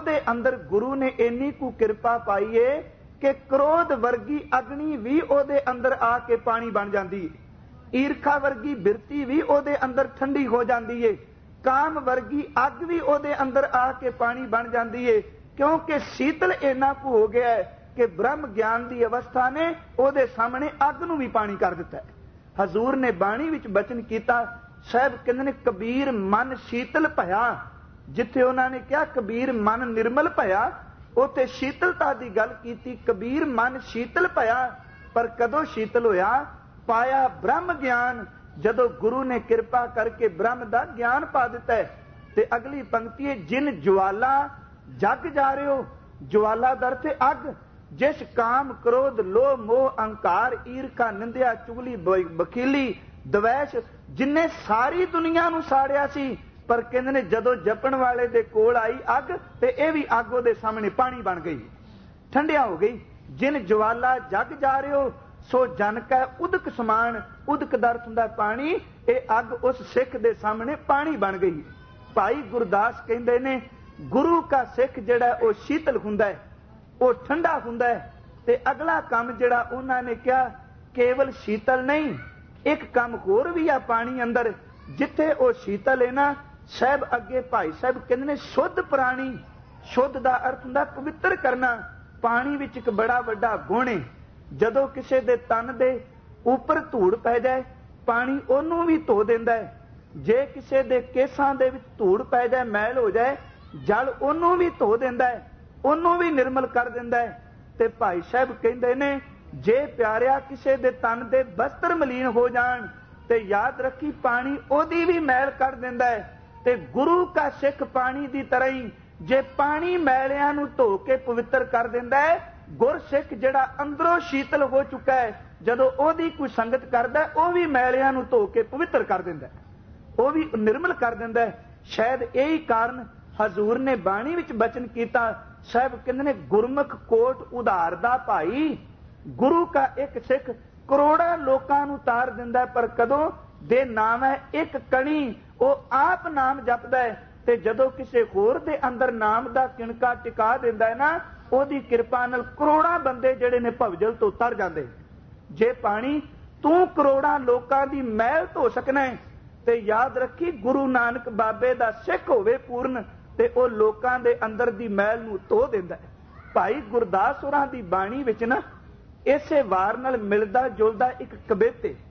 ਦੇ ਅੰਦਰ ਗੁਰੂ ਨੇ ਇੰਨੀ ਕੁ ਕਿਰਪਾ ਪਾਈ ਏ ਕਿ ਕ੍ਰੋਧ ਵਰਗੀ ਅਗਨੀ ਵੀ ਉਹਦੇ ਅੰਦਰ ਆ ਕੇ ਪਾਣੀ ਬਣ ਜਾਂਦੀ ਏ, ਈਰਖਾ ਵਰਗੀ ਬਿਰਤੀ ਵੀ ਉਹਦੇ ਅੰਦਰ ਠੰਡੀ ਹੋ ਜਾਂਦੀ ਏ, ਕਾਮ ਵਰਗੀ ਅੱਗ ਵੀ ਉਹਦੇ ਅੰਦਰ ਆ ਕੇ ਪਾਣੀ ਬਣ ਜਾਂਦੀ ਏ, ਕਿਉਂਕਿ ਸ਼ੀਤਲ ਇੰਨਾ ਕੁ ਹੋ ਗਿਆ ਹੈ ਕਿ ਬ੍ਰਹਮ ਗਿਆਨ ਦੀ ਅਵਸਥਾ ਨੇ ਉਹਦੇ ਸਾਹਮਣੇ ਅੱਗ ਨੂੰ ਵੀ ਪਾਣੀ ਕਰ ਦਿੱਤਾ ਹੈ। ਹਜ਼ੂਰ ਨੇ ਬਾਣੀ ਵਿੱਚ ਬਚਨ ਕੀਤਾ, ਸਾਹਿਬ ਕਹਿੰਦੇ ਨੇ ਕਬੀਰ ਮਨ ਸ਼ੀਤਲ ਭਇਆ। ਜਿੱਥੇ ਉਹਨਾਂ ਨੇ ਕਿਹਾ ਕਬੀਰ ਮਨ ਨਿਰਮਲ ਭਇਆ, ਉੱਥੇ ਸ਼ੀਤਲਤਾ ਦੀ ਗੱਲ ਕੀਤੀ। ਕਬੀਰ ਮਨ ਸ਼ੀਤਲ ਭਇਆ, ਪਰ ਕਦੋਂ ਸ਼ੀਤਲ ਹੋਇਆ? ਪਾਇਆ ਬ੍ਰਹਮ ਗਿਆਨ, ਜਦੋਂ ਗੁਰੂ ਨੇ ਕਿਰਪਾ ਕਰਕੇ ਬ੍ਰਹਮ ਦਾ ਗਿਆਨ ਪਾ ਦਿੱਤਾ ਹੈ। ਤੇ ਅਗਲੀ ਪੰਕਤੀ ਹੈ, ਜਿਨ ਜਵਾਲਾ ਜਗ ਜਾ ਰਹੇ ਹੋ। ਜਵਾਲਾ ਦਰ ਤੇ ਅੱਗ, ਜਿਸ ਕਾਮ ਕ੍ਰੋਧ ਲੋਭ ਮੋਹ ਅਹੰਕਾਰ ਈਰਖਾ ਨਿੰਦਿਆ ਚੁਗਲੀ ਬਖੀਲੀ ਦਵੈਸ਼ ਜਿਨੇ ਸਾਰੀ ਦੁਨੀਆ ਨੂੰ ਸਾੜਿਆ ਸੀ, ਪਰ ਕਹਿੰਦੇ ਨੇ ਜਦੋਂ ਜਪਣ ਵਾਲੇ ਦੇ ਕੋਲ ਆਈ ਅੱਗ ਤੇ ਇਹ ਵੀ ਅੱਗ ਉਹਦੇ ਸਾਹਮਣੇ ਪਾਣੀ ਬਣ ਗਈ, ਠੰਡਿਆ ਹੋ ਗਈ। ਜਿਨ ਜਵਾਲਾ ਜਗ ਜਾ ਰਹੇ ਹੋ ਸੋ ਜਨ ਕੈ ਉਦਕ ਸਮਾਨ। ਉਦਕ ਦਾ ਅਰਥ ਹੁੰਦਾ ਪਾਣੀ, ਇਹ ਅੱਗ ਉਸ ਸਿੱਖ ਦੇ ਸਾਹਮਣੇ ਪਾਣੀ ਬਣ ਗਈ। ਭਾਈ ਗੁਰਦਾਸ ਕਹਿੰਦੇ ਨੇ ਗੁਰੂ ਕਾ ਸਿੱਖ ਜਿਹੜਾ ਉਹ ਸ਼ੀਤਲ ਹੁੰਦਾ ਹੈ, ਉਹ ਠੰਡਾ ਹੁੰਦਾ ਹੈ। ਤੇ ਅਗਲਾ ਕੰਮ ਜਿਹੜਾ ਉਹਨਾਂ ਨੇ ਕਿਹਾ, ਕੇਵਲ ਸ਼ੀਤਲ ਨਹੀਂ, ਇੱਕ ਕੰਮ ਹੋਰ ਵੀ ਆ ਪਾਣੀ ਅੰਦਰ। ਜਿੱਥੇ ਉਹ ਸ਼ੀਤਲ ਹੈ ਨਾ, ਸਾਹਿਬ ਅੱਗੇ ਭਾਈ ਸਾਹਿਬ ਕਹਿੰਦੇ ਨੇ ਸ਼ੁੱਧ ਪ੍ਰਾਣੀ। ਸ਼ੁੱਧ ਦਾ ਅਰਥ ਹੁੰਦਾ ਪਵਿੱਤਰ ਕਰਨਾ। ਪਾਣੀ ਵਿੱਚ ਇੱਕ ਬੜਾ ਵੱਡਾ ਗੁਣ ਹੈ। ਜਦੋਂ ਕਿਸੇ ਦੇ ਤਨ ਦੇ ਉੱਪਰ ਧੂੜ ਪੈ ਜਾਏ, ਪਾਣੀ ਉਹਨੂੰ ਵੀ ਧੋ ਦਿੰਦਾ ਹੈ। ਜੇ ਕਿਸੇ ਦੇ ਕੇਸਾਂ ਦੇ ਵਿੱਚ ਧੂੜ ਪੈ ਜਾਏ, ਮੈਲ ਹੋ ਜਾਏ, ਜਲ ਉਹਨੂੰ ਵੀ ਧੋ ਦਿੰਦਾ ਹੈ, ਉਹਨੂੰ ਵੀ ਨਿਰਮਲ ਕਰ ਦਿੰਦਾ ਹੈ। ਤੇ ਭਾਈ ਸਾਹਿਬ ਕਹਿੰਦੇ ਨੇ ਜੇ ਪਿਆਰਿਆ ਕਿਸੇ ਦੇ ਤਨ ਦੇ ਬਸਤਰ ਮਲੀਨ ਹੋ ਜਾਣ ਤੇ ਯਾਦ ਰੱਖੀ ਪਾਣੀ ਉਹਦੀ ਵੀ ਮੈਲ ਕੱਢ ਦਿੰਦਾ ਹੈ। ਤੇ ਗੁਰੂ ਕਾ ਸਿੱਖ ਪਾਣੀ ਦੀ ਤਰ੍ਹਾਂ ਹੀ ਜੇ ਪਾਣੀ ਮੈਲਿਆਂ ਨੂੰ ਧੋ ਕੇ ਪਵਿੱਤਰ ਕਰ ਦਿੰਦਾ ਹੈ, ਗੁਰਸਿੱਖ ਜਿਹੜਾ ਅੰਦਰੋਂ ਸ਼ੀਤਲ ਹੋ ਚੁੱਕਾ ਹੈ, ਜਦੋਂ ਉਹਦੀ ਕੋਈ ਸੰਗਤ ਕਰਦਾ ਉਹ ਵੀ ਮੈਲਿਆਂ ਨੂੰ ਧੋ ਕੇ ਪਵਿੱਤਰ ਕਰ ਦਿੰਦਾ, ਉਹ ਵੀ ਨਿਰਮਲ ਕਰ ਦਿੰਦਾ ਹੈ। ਸ਼ਾਇਦ ਇਹੀ ਕਾਰਨ ਹਜ਼ੂਰ ਨੇ ਬਾਣੀ ਵਿੱਚ ਬਚਨ ਕੀਤਾ। ਸਾਹਿਬ ਕਹਿੰਦੇ ਨੇ ਗੁਰਮੁਖ ਕੋਟ ਉਧਾਰ ਦਾ ਭਾਈ। ਗੁਰੂ ਕਾ ਇੱਕ ਸਿੱਖ ਕਰੋੜਾਂ ਲੋਕਾਂ ਨੂੰ ਤਾਰ ਦਿੰਦਾ, ਪਰ ਕਦੋਂ? ਦੇ ਨਾਮ ਹੈ ਇੱਕ ਕਣੀ, ਉਹ ਆਪ ਨਾਮ ਜਪਦਾ ਹੈ। ਤੇ ਜਦੋਂ ਕਿਸੇ ਹੋਰ ਦੇ ਅੰਦਰ ਨਾਮ ਦਾ ਕਿਣਕਾ ਟਿਕਾ ਦਿੰਦਾ ਹੈ ਨਾ, ਉਹਦੀ ਕਿਰਪਾ ਨਾਲ ਕਰੋੜਾਂ ਬੰਦੇ ਜਿਹੜੇ ਨੇ ਭਵਜਲ ਤੋਂ ਤਰ ਜਾਂਦੇ। ਜੇ ਪਾਣੀ ਤੂੰ ਕਰੋੜਾਂ ਲੋਕਾਂ ਦੀ ਮੈਲ ਧੋ ਸਕਣਾ ਹੈ, ਤੇ ਯਾਦ ਰੱਖੀ ਗੁਰੂ ਨਾਨਕ ਬਾਬੇ ਦਾ ਸਿੱਖ ਹੋਵੇ ਪੂਰਨ, ਤੇ ਉਹ ਲੋਕਾਂ ਦੇ ਅੰਦਰ ਦੀ ਮੈਲ ਨੂੰ ਧੋ ਦਿੰਦਾ ਹੈ। ਭਾਈ ਗੁਰਦਾਸ ਹੋਰਾਂ ਦੀ ਬਾਣੀ ਵਿੱਚ ਨਾ ਇਸੇ ਵਾਰ ਨਾਲ ਮਿਲਦਾ ਜੁਲਦਾ ਇੱਕ ਕਵਿਤ ਹੈ।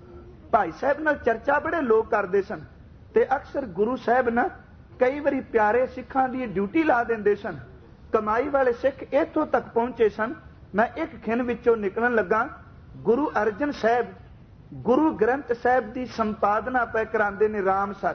ਭਾਈ ਸਾਹਿਬ ਨਾਲ ਚਰਚਾ ਬੜੇ ਲੋਕ ਕਰਦੇ ਸਨ, ਤੇ ਅਕਸਰ ਗੁਰੂ ਸਾਹਿਬ ਨਾ ਕਈ ਵਾਰੀ ਪਿਆਰੇ ਸਿੱਖਾਂ ਦੀ ਡਿਊਟੀ ਲਾ ਦਿੰਦੇ ਸਨ। ਕਮਾਈ ਵਾਲੇ ਸਿੱਖ ਇੱਥੋਂ ਤੱਕ ਪਹੁੰਚੇ ਸਨ। ਮੈਂ ਇੱਕ ਖਿਣ ਵਿੱਚੋਂ ਨਿਕਲਣ ਲੱਗਾ, ਗੁਰੂ ਅਰਜਨ ਸਾਹਿਬ ਗੁਰੂ ਗ੍ਰੰਥ ਸਾਹਿਬ ਦੀ ਸੰਪਾਦਨਾ ਪੈ ਕਰਾਉਂਦੇ ਨੇ ਰਾਮਸਰ,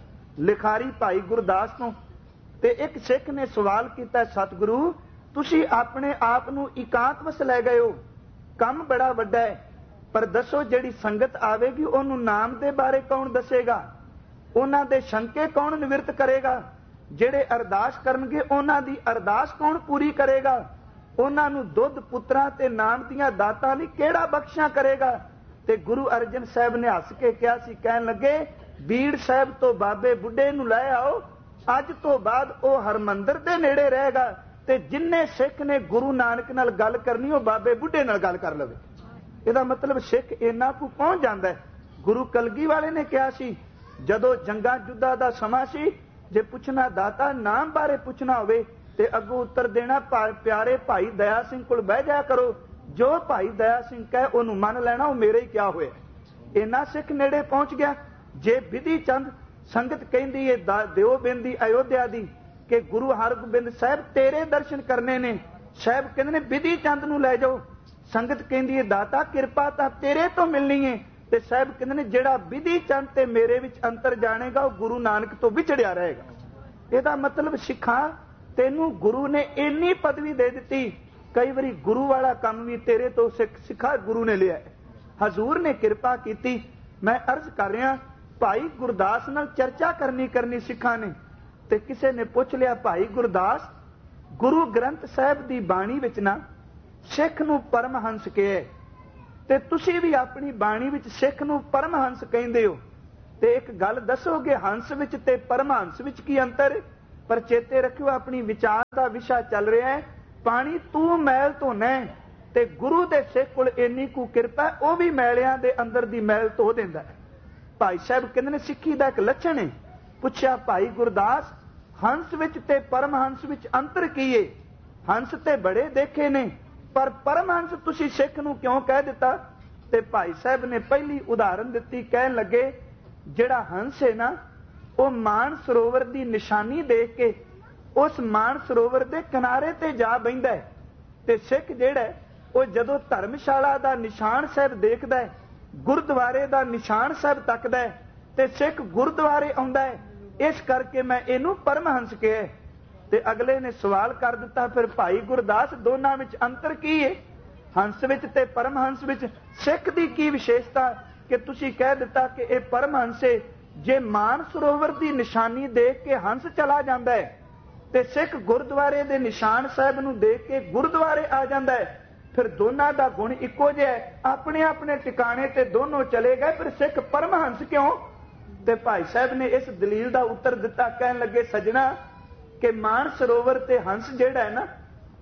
ਲਿਖਾਰੀ ਭਾਈ ਗੁਰਦਾਸ ਤੋਂ। ਤੇ ਇੱਕ ਸਿੱਖ ਨੇ ਸਵਾਲ ਕੀਤਾ, ਸਤਿਗੁਰੂ ਤੁਸੀਂ ਆਪਣੇ ਆਪ ਨੂੰ ਇਕਾਂਤ ਵਸ ਲੈ ਗਏ ਹੋ, ਕੰਮ ਬੜਾ ਵੱਡਾ ਹੈ, ਪਰ ਦੱਸੋ ਜਿਹੜੀ ਸੰਗਤ ਆਵੇਗੀ ਉਹਨੂੰ ਨਾਮ ਦੇ ਬਾਰੇ ਕੌਣ ਦੱਸੇਗਾ? ਉਹਨਾਂ ਦੇ ਸ਼ੰਕੇ ਕੌਣ ਨਿਵਰਤ ਕਰੇਗਾ? ਜਿਹੜੇ ਅਰਦਾਸ ਕਰਨਗੇ ਉਹਨਾਂ ਦੀ ਅਰਦਾਸ ਕੌਣ ਪੂਰੀ ਕਰੇਗਾ? ਉਹਨਾਂ ਨੂੰ ਦੁੱਧ ਪੁੱਤਰਾਂ ਤੇ ਨਾਮ ਦੀਆਂ ਦਾਤਾਂ ਲਈ ਕਿਹੜਾ ਬਖਸ਼ਾਂ ਕਰੇਗਾ? ਤੇ ਗੁਰੂ ਅਰਜਨ ਸਾਹਿਬ ਨੇ ਹੱਸ ਕੇ ਕਿਹਾ ਸੀ, ਕਹਿਣ ਲੱਗੇ ਬੀੜ ਸਾਹਿਬ ਤੋਂ ਬਾਬੇ ਬੁੱਢੇ ਨੂੰ ਲੈ ਆਓ, ਅੱਜ ਤੋਂ ਬਾਅਦ ਉਹ ਹਰਮੰਦਰ ਦੇ ਨੇੜੇ ਰਹੇਗਾ, ਤੇ ਜਿੰਨੇ ਸਿੱਖ ਨੇ ਗੁਰੂ ਨਾਨਕ ਨਾਲ ਗੱਲ ਕਰਨੀ ਉਹ ਬਾਬੇ ਬੁੱਢੇ ਨਾਲ ਗੱਲ ਕਰ ਲਵੇ। ਇਹਦਾ ਮਤਲਬ ਸਿੱਖ ਇੰਨਾ ਕੁ ਪਹੁੰਚ ਜਾਂਦਾ ਹੈ। ਗੁਰੂ ਕਲਗੀ ਵਾਲੇ ਨੇ ਕਿਹਾ ਸੀ, ਜਦੋਂ ਜੰਗਾਂ ਜੁੱਧਾਂ ਦਾ ਸਮਾਂ ਸੀ, ਜੇ ਪੁੱਛਣਾ ਦਾਤਾ ਨਾਮ ਬਾਰੇ ਪੁੱਛਣਾ ਹੋਵੇ ਤੇ ਅੱਗੋਂ ਉੱਤਰ ਦੇਣਾ ਪਿਆਰੇ ਭਾਈ ਦਇਆ ਸਿੰਘ ਕੋਲ ਬਹਿ ਜਾਇਆ ਕਰੋ, ਜੋ ਭਾਈ ਦਇਆ ਸਿੰਘ ਕਹੇ ਉਹਨੂੰ ਮੰਨ ਲੈਣਾ, ਉਹ ਮੇਰੇ ਹੀ ਕਿਹਾ ਹੋਇਆ। ਇੰਨਾ ਸਿੱਖ ਨੇੜੇ ਪਹੁੰਚ ਗਿਆ। ਜੇ ਵਿਧੀ ਚੰਦ ਸੰਗਤ ਕਹਿੰਦੀ ਹੈ ਦਿਓਬਿੰਦ ਦੀ ਅਯੋਧਿਆ ਦੀ ਕਿ ਗੁਰੂ ਹਰਗੋਬਿੰਦ ਸਾਹਿਬ ਤੇਰੇ ਦਰਸ਼ਨ ਕਰਨੇ ਨੇ, ਸਾਹਿਬ ਕਹਿੰਦੇ ਨੇ ਵਿਧੀ ਚੰਦ ਨੂੰ ਲੈ ਜਾਓ। ਸੰਗਤ ਕਹਿੰਦੀ ਹੈ ਦਾਤਾ ਕਿਰਪਾ ਤਾਂ ਤੇਰੇ ਤੋਂ ਮਿਲਣੀ ਹੈ, ਤੇ ਸਾਹਿਬ ਕਹਿੰਦੇ ਨੇ ਜਿਹੜਾ ਵਿਧੀ ਚੰਦ ਤੇ ਮੇਰੇ ਵਿੱਚ ਅੰਤਰ ਜਾਣੇਗਾ ਉਹ ਗੁਰੂ ਨਾਨਕ ਤੋਂ ਵਿਛੜਿਆ ਰਹੇਗਾ। ਇਹਦਾ ਮਤਲਬ ਸਿੱਖਾਂ ਤੈਨੂੰ ਗੁਰੂ ਨੇ ਇੰਨੀ ਪਦਵੀ ਦੇ ਦਿੱਤੀ, ਕਈ ਵਾਰੀ ਗੁਰੂ ਵਾਲਾ ਕੰਮ ਵੀ ਤੇਰੇ ਤੋਂ ਸਿੱਖਾ ਗੁਰੂ ਨੇ ਲਿਆ। ਹਜ਼ੂਰ ਨੇ ਕਿਰਪਾ ਕੀਤੀ। ਮੈਂ ਅਰਜ਼ ਕਰ ਰਿਹਾ, ਭਾਈ ਗੁਰਦਾਸ ਨਾਲ ਚਰਚਾ ਕਰਨੀ ਕਰਨੀ ਸਿੱਖਾਂ ਨੇ, ਤੇ ਕਿਸੇ ਨੇ ਪੁੱਛ ਲਿਆ ਭਾਈ ਗੁਰਦਾਸ ਗੁਰੂ ਗ੍ਰੰਥ ਸਾਹਿਬ ਦੀ ਬਾਣੀ ਵਿੱਚ ਨਾ ਸਿੱਖ ਨੂੰ ਪਰਮਹੰਸ ਕਿਹਾ, ਤੇ ਤੁਸੀਂ ਵੀ ਆਪਣੀ ਬਾਣੀ ਵਿੱਚ ਸਿੱਖ ਨੂੰ ਪਰਮਹੰਸ ਕਹਿੰਦੇ ਹੋ, ਤੇ ਇੱਕ ਗੱਲ ਦੱਸੋਗੇ ਹੰਸ ਵਿੱਚ ਤੇ ਪਰਮਹੰਸ ਵਿੱਚ ਕੀ ਅੰਤਰ ਹੈ? पर चेते रखियो अपनी विचार का विषय चल रहा है, पानी तू मैल धोना ते गुरु दे सिख कोल इन्नी कु किरपा, वह भी मैलियां दे अंदर दी मैल धो दिंदा है। भाई साहब कहते ने सिੱਖੀ ਦਾ एक लक्षण है। पुछया भाई गुरदास, हंस विच ते परमहंस विच अंतर की है? हंस ते बड़े देखे ने, पर परमहंस तुसी सिख नूं क्यों कह दिता? ते भाई साहब ने पहली उदाहरण दिती, कहन लगे जिहड़ा हंस है ना, वो मान सरोवर की निशानी देख के उस मान सरोवर के किनारे ते जा बहिंदा है, ते सिख जिहड़ा वो जदों धर्मशाला का निशान साहब देखदा है, गुरुद्वारे का निशान साहब तकदा है, ते सिख गुरुद्वारे आउंदा है। इस करके मैं इनू परमहंस कहा। ते अगले ने सवाल कर दिता, फिर भाई गुरदास दोनों में अंतर की है? हंस विच ते परमहंस विच सिख दी की विशेषता कि तुसी कह दिता कि यह परमहंस है? जे मान सरोवर की निशानी देख के हंस चला जाता है, ते सिख गुरुद्वारे दे निशान साहब नूं देख के गुरुद्वारे आ जाता है, फिर दोनों का गुण इको जिहा है, अपने अपने टिकाणे ते दोनों चले गए, फिर सिख परमहंस क्यों? ते भाई साहब ने इस दलील का उत्तर दिता, कहन लगे सजना कि मान सरोवर ते हंस जिहड़ा है ना,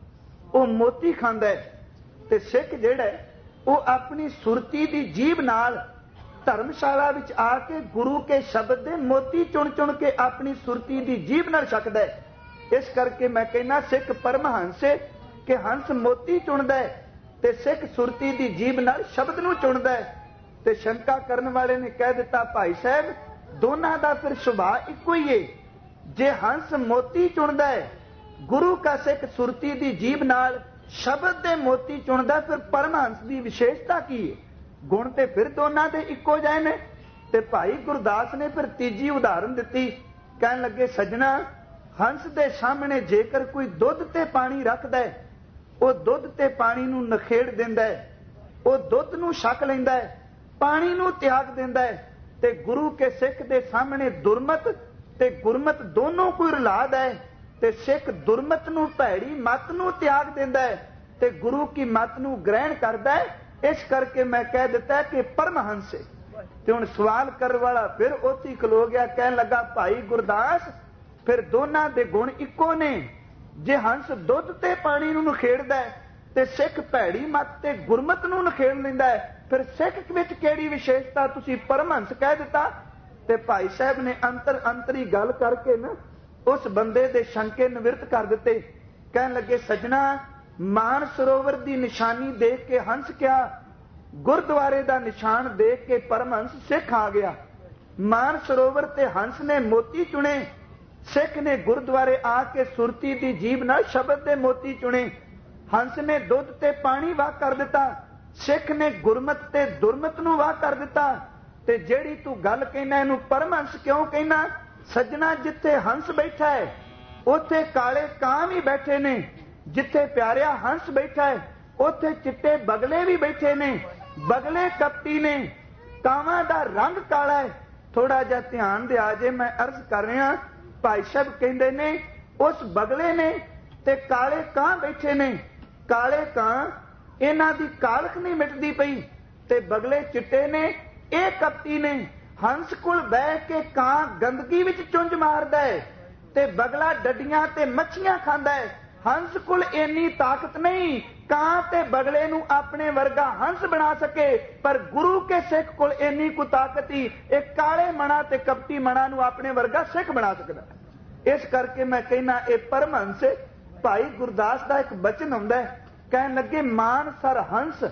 वो मोती खांदा है, ते सिख जिहड़ा है वो अपनी सुरती दी जीभ नाल धर्मशाला विच आके गुरु के शब्द दे मोती चुन चुन के अपनी सुरती दी जीभ नाल छकदा है। इस करके मैं कहना सिख परमहंस है कि हंस मोती चुनदा है ते सिख सुरती दी जीभ नाल शब्द नूं चुनदा है। ते शंका करन वाले ने कह दिता, भाई साहब दोनों का फिर सुभाव इको ही है। जे हंस मोती चुनदा है, गुरु का सिख सुरती दी जीभ नाल शब्द दे मोती चुनदा, फिर परमहंस की विशेषता की है? गुण ते फिर दोनों दे इको जाए ने। ते भाई गुरदास ने फिर तीजी उदाहरण दी, कहन लगे सजना हंस दे सामने जेकर कोई दुध ते पानी रखदा है, वो दुध ते पानी नूं नखेड़ दिंदा है, वो दुध नूं छक लैंदा है, पानी नूं त्याग दिंदा है। ते गुरु के सिख दे सामने दुरमत ते गुरमत दोनों कोई रलाद है, ते सिख दुरमत नूं भैड़ी मत नूं त्याग दिंदा है, ते गुरु की मत नूं ग्रहण करदा है। इस करके मैं कह दिता है कि परमहंस है। ते हुण सवाल करने वाला फिर उत्थे खलो गया, कहन लगा भाई गुरदास फिर दोनों दे गुण इको ने। जे हंस दुध ते पानी नूं नखेड़दा है ते सिख भैड़ी मत ते गुरमत नूं नखेड़ लैंदा है, फिर सिख विच किहड़ी विशेषता तुसीं परमहंस कह दिता? ते भाई साहब ने अंतर अंतरी गल करके ना उस बंदे दे शंके निवृत्त कर दिते। कहन लगे सजना मान सरोवर की निशानी देख के हंस क्या, गुरुद्वारे का निशान देख के परमहंस सिख आ गया। मान सरोवर ते हंस ने मोती चुने, सिख ने गुरुद्वारे आके सुरती की जीभ नाल शब्द दे मोती चुने। हंस ने दुध ते पानी वाह कर दिता, सिख ने गुरमत ते दुरमत नूं वाह कर दिता। ते जेड़ी तू गल कहना इहनूं परमहंस क्यों कहना? सजना जिथे हंस बैठा है उथे काले कां भी बैठे ने, जिथे प्यारिया हंस बैठा है उथे चिट्टे बगले भी बैठे ने। बगले कपटी ने, कावां दा रंग काला है। थोड़ा जिहा ध्यान दे आ जे, मैं अर्ज कर रहा। भाई साहब कहंदे ने उस बगले ने ते काले कां बैठे ने। काले कां इन्हां दी कालख नहीं मिटदी पई, ते बगले चिट्टे ने, ये कपटी ने। हंस कोल बह के कां गंदगी विच चुंझ मारदा है, ते बगला डडियां ते मच्छियां खांदा है। हंस कोल इन्नी ताकत नहीं कां ते बगले नूं अपने वर्गा हंस बना सके, पर गुरु के सिख कोल इन्नी को ताकत ही एक काले मना ते कपटी मना नूं अपने वर्गा सिख बना सकदा। इस करके मैं कहना ये परमहंस। भाई गुरदास का एक बचन आउंदा है, कहन लगे मान सर हंस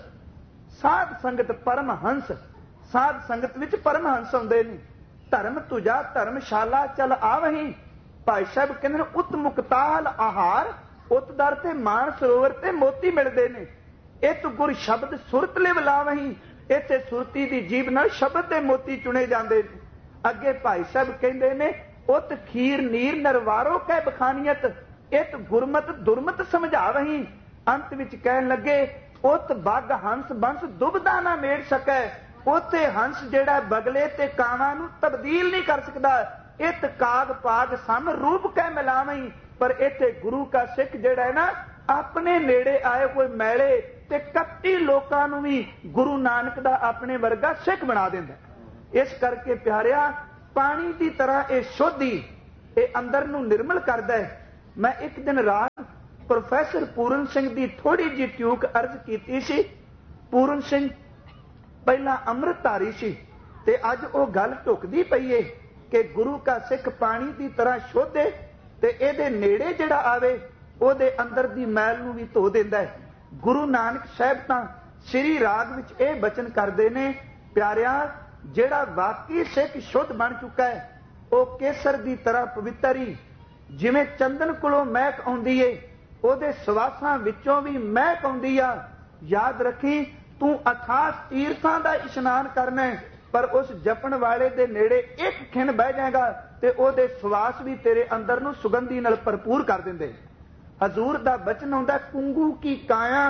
साध संगत परमहंस। साध संगत विच परमहंस आउंदे ने। धर्म तुझा धर्मशाला चल आवहीं। भाई साहब कहंदे उत मुक्ताल आहार, उत दर ते मान सरोवर ते मोती मिलदे ने। इत गुर शब्द सुरत लिव लावहीं, इत्थे सुरती दी जीभ नाल शब्द दे मोती चुने जांदे ने। अगे भाई साहब कहंदे ने उत खीर नीर नरवारो कै बखानियत, इत गुरमत दुरमत समझावहीं। अंत विच कहन लगे उत बग हंस बंस दुबदा ना मेड़ सकै। उथे हंस जिहड़ा बगले ते कावां नूं तब्दील नहीं कर सकदा। इत काग पाग सम रूप कै मिलावहीं। पर इत्थे गुरु का सिख जिहड़ा है ना, अपने नेड़े आए कोई मैले ते कपटी लोकां नूं भी गुरु नानक दा अपने वर्गा सिख बना दिंदा। इस करके प्यारिया पानी की तरह ये शुद्धि ये अंदर नूं निर्मल करदा है। मैं एक दिन रात प्रोफैसर पूरन सिंह की थोड़ी जी ट्यूक अर्ज की सी। पूरन सिंह पहला अमृतधारी सी ते अज वो गल ढुकदी पई है कि गुरु का सिख पानी की तरह शुद्ध है ते इहदे नेड़े जिहड़ा आवे ਉਹਦੇ अंदर दी मैल नूं भी धो दिंदा है। गुरु नानक साहब तां श्री राग विच इह बचन करदे ने, प्यारिया जिहड़ा वाकई सिख शुद्ध बन चुका है वो केसर की तरह पवित्र ही, जिवें चंदन कोलों महक आउंदी है ਉਹਦੇ ਸਵਾਸਾਂ ਵਿੱਚੋਂ भी महक आउंदी आ। याद रखी तू अथाह तीर्थां दा इशनान करना है, पर उस जपण वाले दे नेड़े एक खिन बह जाएगा ते ਉਹਦੇ ਸਵਾਸ भी तेरे अंदर नूं सुगंधी नाल भरपूर कर दिंदे। हजूर दा बचन आउंदा, कुंगू की काया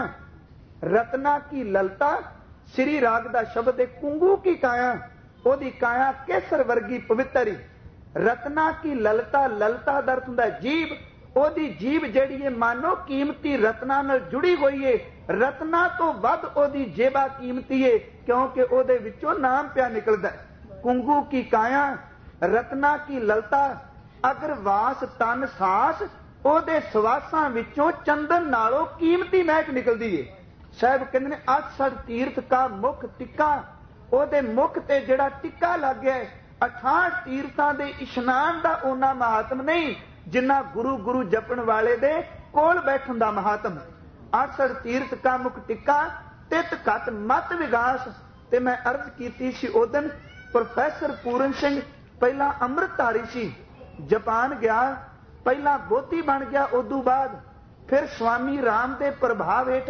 रत्ना की ललता। श्री राग दा शब्द है कुंगू की काया, ओदी काया केसर वर्गी पवित्र ही। रत्ना की ललता, ललता दा अर्थ हुंदा जीभ। ओदी जीभ जिहड़ी है मानो कीमती रत्ना नाल जुड़ी हुई है। रत्ना तो वध ओदी जेबा कीमती है, क्योंकि ओदे विचों नाम पिया निकलदा है। कुंगू की काया रत्ना की ललता, अगर वास तन सास ਉਹਦੇ ਸਵਾਸਾਂ ਵਿੱਚੋਂ ਚੰਦਨ ਨਾਲੋਂ ਕੀਮਤੀ ਮਹਿਕ ਨਿਕਲਦੀ ਏ। ਸਾਹਿਬ ਕਹਿੰਦੇ ਨੇ ਅਠਸੜ ਤੀਰਥ ਕਾ ਮੁੱਖ ਟਿੱਕਾ, ਉਹਦੇ ਮੁੱਖ ਤੇ ਜਿਹੜਾ ਟਿੱਕਾ ਲੱਗ ਗਿਆ ਅਠਾਹਠ ਤੀਰਥਾਂ ਦੇ ਇਸ਼ਨਾਨ ਦਾ ਉਹਨਾਂ ਮਹਾਤਮ ਨਹੀਂ ਜਿੰਨਾ ਗੁਰੂ ਗੁਰੂ ਜਪਣ ਵਾਲੇ ਦੇ ਕੋਲ ਬੈਠਣ ਦਾ ਮਹਾਤਮ। ਅਠਸੜ ਤੀਰਥ ਕਾ ਮੁੱਖ ਟਿੱਕਾ ਤਿਤ ਘਟ ਮਤ ਵਿਗਾਸ। ਤੇ ਮੈਂ ਅਰਜ਼ ਕੀਤੀ ਸੀ ਉਦਨ ਪ੍ਰੋਫੈਸਰ ਪੂਰਨ ਸਿੰਘ ਪਹਿਲਾਂ ਅੰਮ੍ਰਿਤਧਾਰੀ ਸੀ, ਜਾਪਾਨ ਗਿਆ, पहला बोधी बन गया, उदू बाद फिर स्वामी राम के प्रभाव हेठ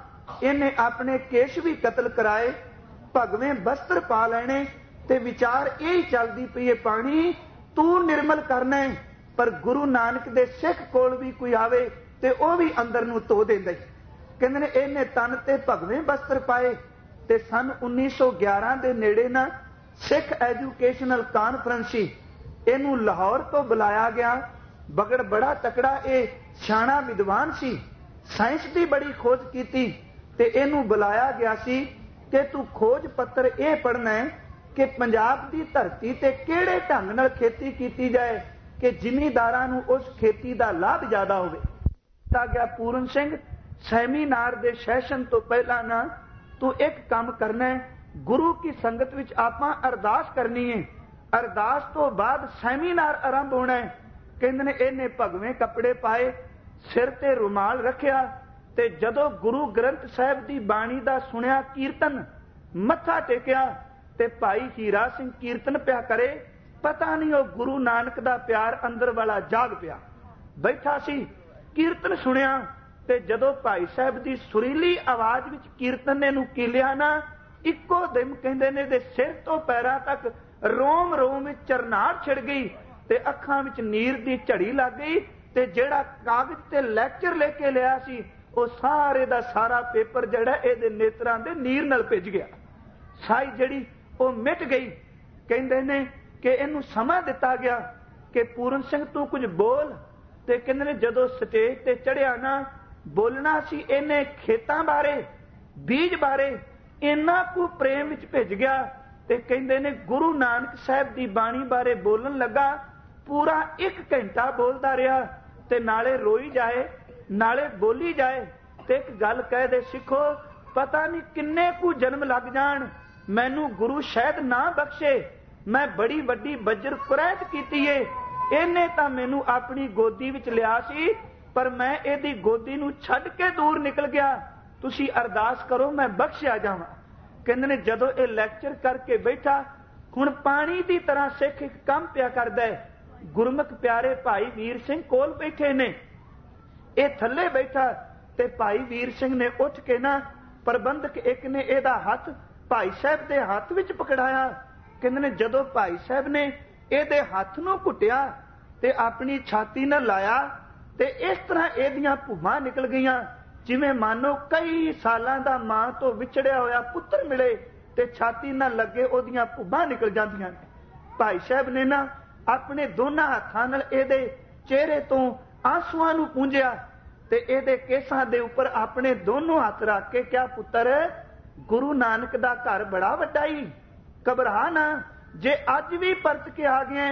आ इन्हें अपने केश भी कतल कराए, भगवें वस्त्र पा लेने ते विचार यही चलती पई है पानी तू निर्मल करना है। पर गुरु नानक दे सिख कोल भी कोई आवे ते ओ भी अंदर नूं धो देंदा। कहंदे ने इन्हें तन ते भगवें वस्त्र पाए। ते सन उन्नीस सौ ग्यारह के नेड़े ना सिख एजुकेशनल कानफ्रेंस सी, इनू लाहौर तो बुलाया गया। बगड़ बड़ा तकड़ा ए सियाणा विद्वान सी, साइंस की बड़ी खोज की ते इनू बुलाया गया सी कि तू खोज पत्र यह पढ़ना है कि पंजाब की धरती ते किहड़े ढंग नाल खेती की जाए कि जिमीदारां नूं उस खेती का लाभ ज्यादा होवे। ता गया पूरन सिंह सैमीनार दे सैशन तो पहला ना तू एक काम करना है, गुरु की संगत विच आपां अरदास करनी है, अरदास तो बाद सैमीनार आरंभ होना है। कहंदे ने इन्हें भगवें कपड़े पाए, सिर ते रुमाल रखिया ते जदों गुरु ग्रंथ साहिब की बाणी का सुनिया कीर्तन मत्था टेकिया ते भाई हीरा सिंह कीर्तन पिया करे। पता नहीं वो गुरु नानक का प्यार अंदर वाला जाग पिया बैठा सी। कीर्तन सुनिया ते जदों भाई साहब की सुरीली आवाज विच कीर्तन ने नूं कीलिया ना, इक्को दिम कहंदे ने दे सिर तो पैरां तक रोम रोम विच चरनाहट छिड़ गई ते अखां विच नीर दी झड़ी लग गई ते जेड़ा कागज ते लैक्चर लेके लिया सी वो सारे दा सारा पेपर जड़ा इहदे नेत्रां दे नीर नाल भिज गया। साई जड़ी वो मिट गई। कहंदे ने कि इहनूं समां दिता गया कि पूरन सिंह तू कुछ बोल। ते कहंदे ने जदों स्टेज ते चढ़िया ना बोलना सी इहने खेतां बारे बीज बारे इन्ना कु प्रेम विच भिज गया। ते कहंदे ने गुरु नानक साहिब दी बाणी बारे बोलन लगा, पूरा एक घंटा बोलता रहा ते नाले रोई जाए नाले बोली जाए ते एक गल कह दे, सिखो पता नहीं किन्ने कु जन्म लग जान मैनू गुरु शायद ना बख्शे, मैं बड़ी वड्डी बज्र कुरैत कीती है, इहने तां मैनू अपनी गोदी विच लिया सी पर मैं इहदी गोदी नू छड्ड के दूर निकल गया, तुसी अरदास करो मैं बख्शिया जावां। कहंदे ने जदों ये लैक्चर करके बैठा हुण पानी की तरह सिख एक काम पिया करदा है। गुरमुख प्यारे भाई वीर सिंह कोल बैठे ने, ये थले बैठा ते भाई वीर सिंह ने उठ के ना प्रबंधक एक ने एदा हाथ भाई साहब दे हाथ विच पकड़ाया। कहंदे ने जदों भाई साहब ने एदे हाथ नूं घुटिया ते अपनी छाती नाल लाया ते इस तरह एदियां भुवां निकल गईयां जिवें मानो कई सालां दा मां तो विछड़िया होया पुत्र मिले ते छाती नाल लगे ओदियां भुवां निकल जांदियां। भाई साहब ने ना अपने दोनों हाथां नाल एदे चेहरे तो आंसुआं नूं पूंजिया ते एदे केसां दे उपर अपने दोनों हाथ रख के क्या पुत्र गुरु नानक दा घर बड़ा वड्डा ही, घबरा ना, जे अज भी परत के आ गए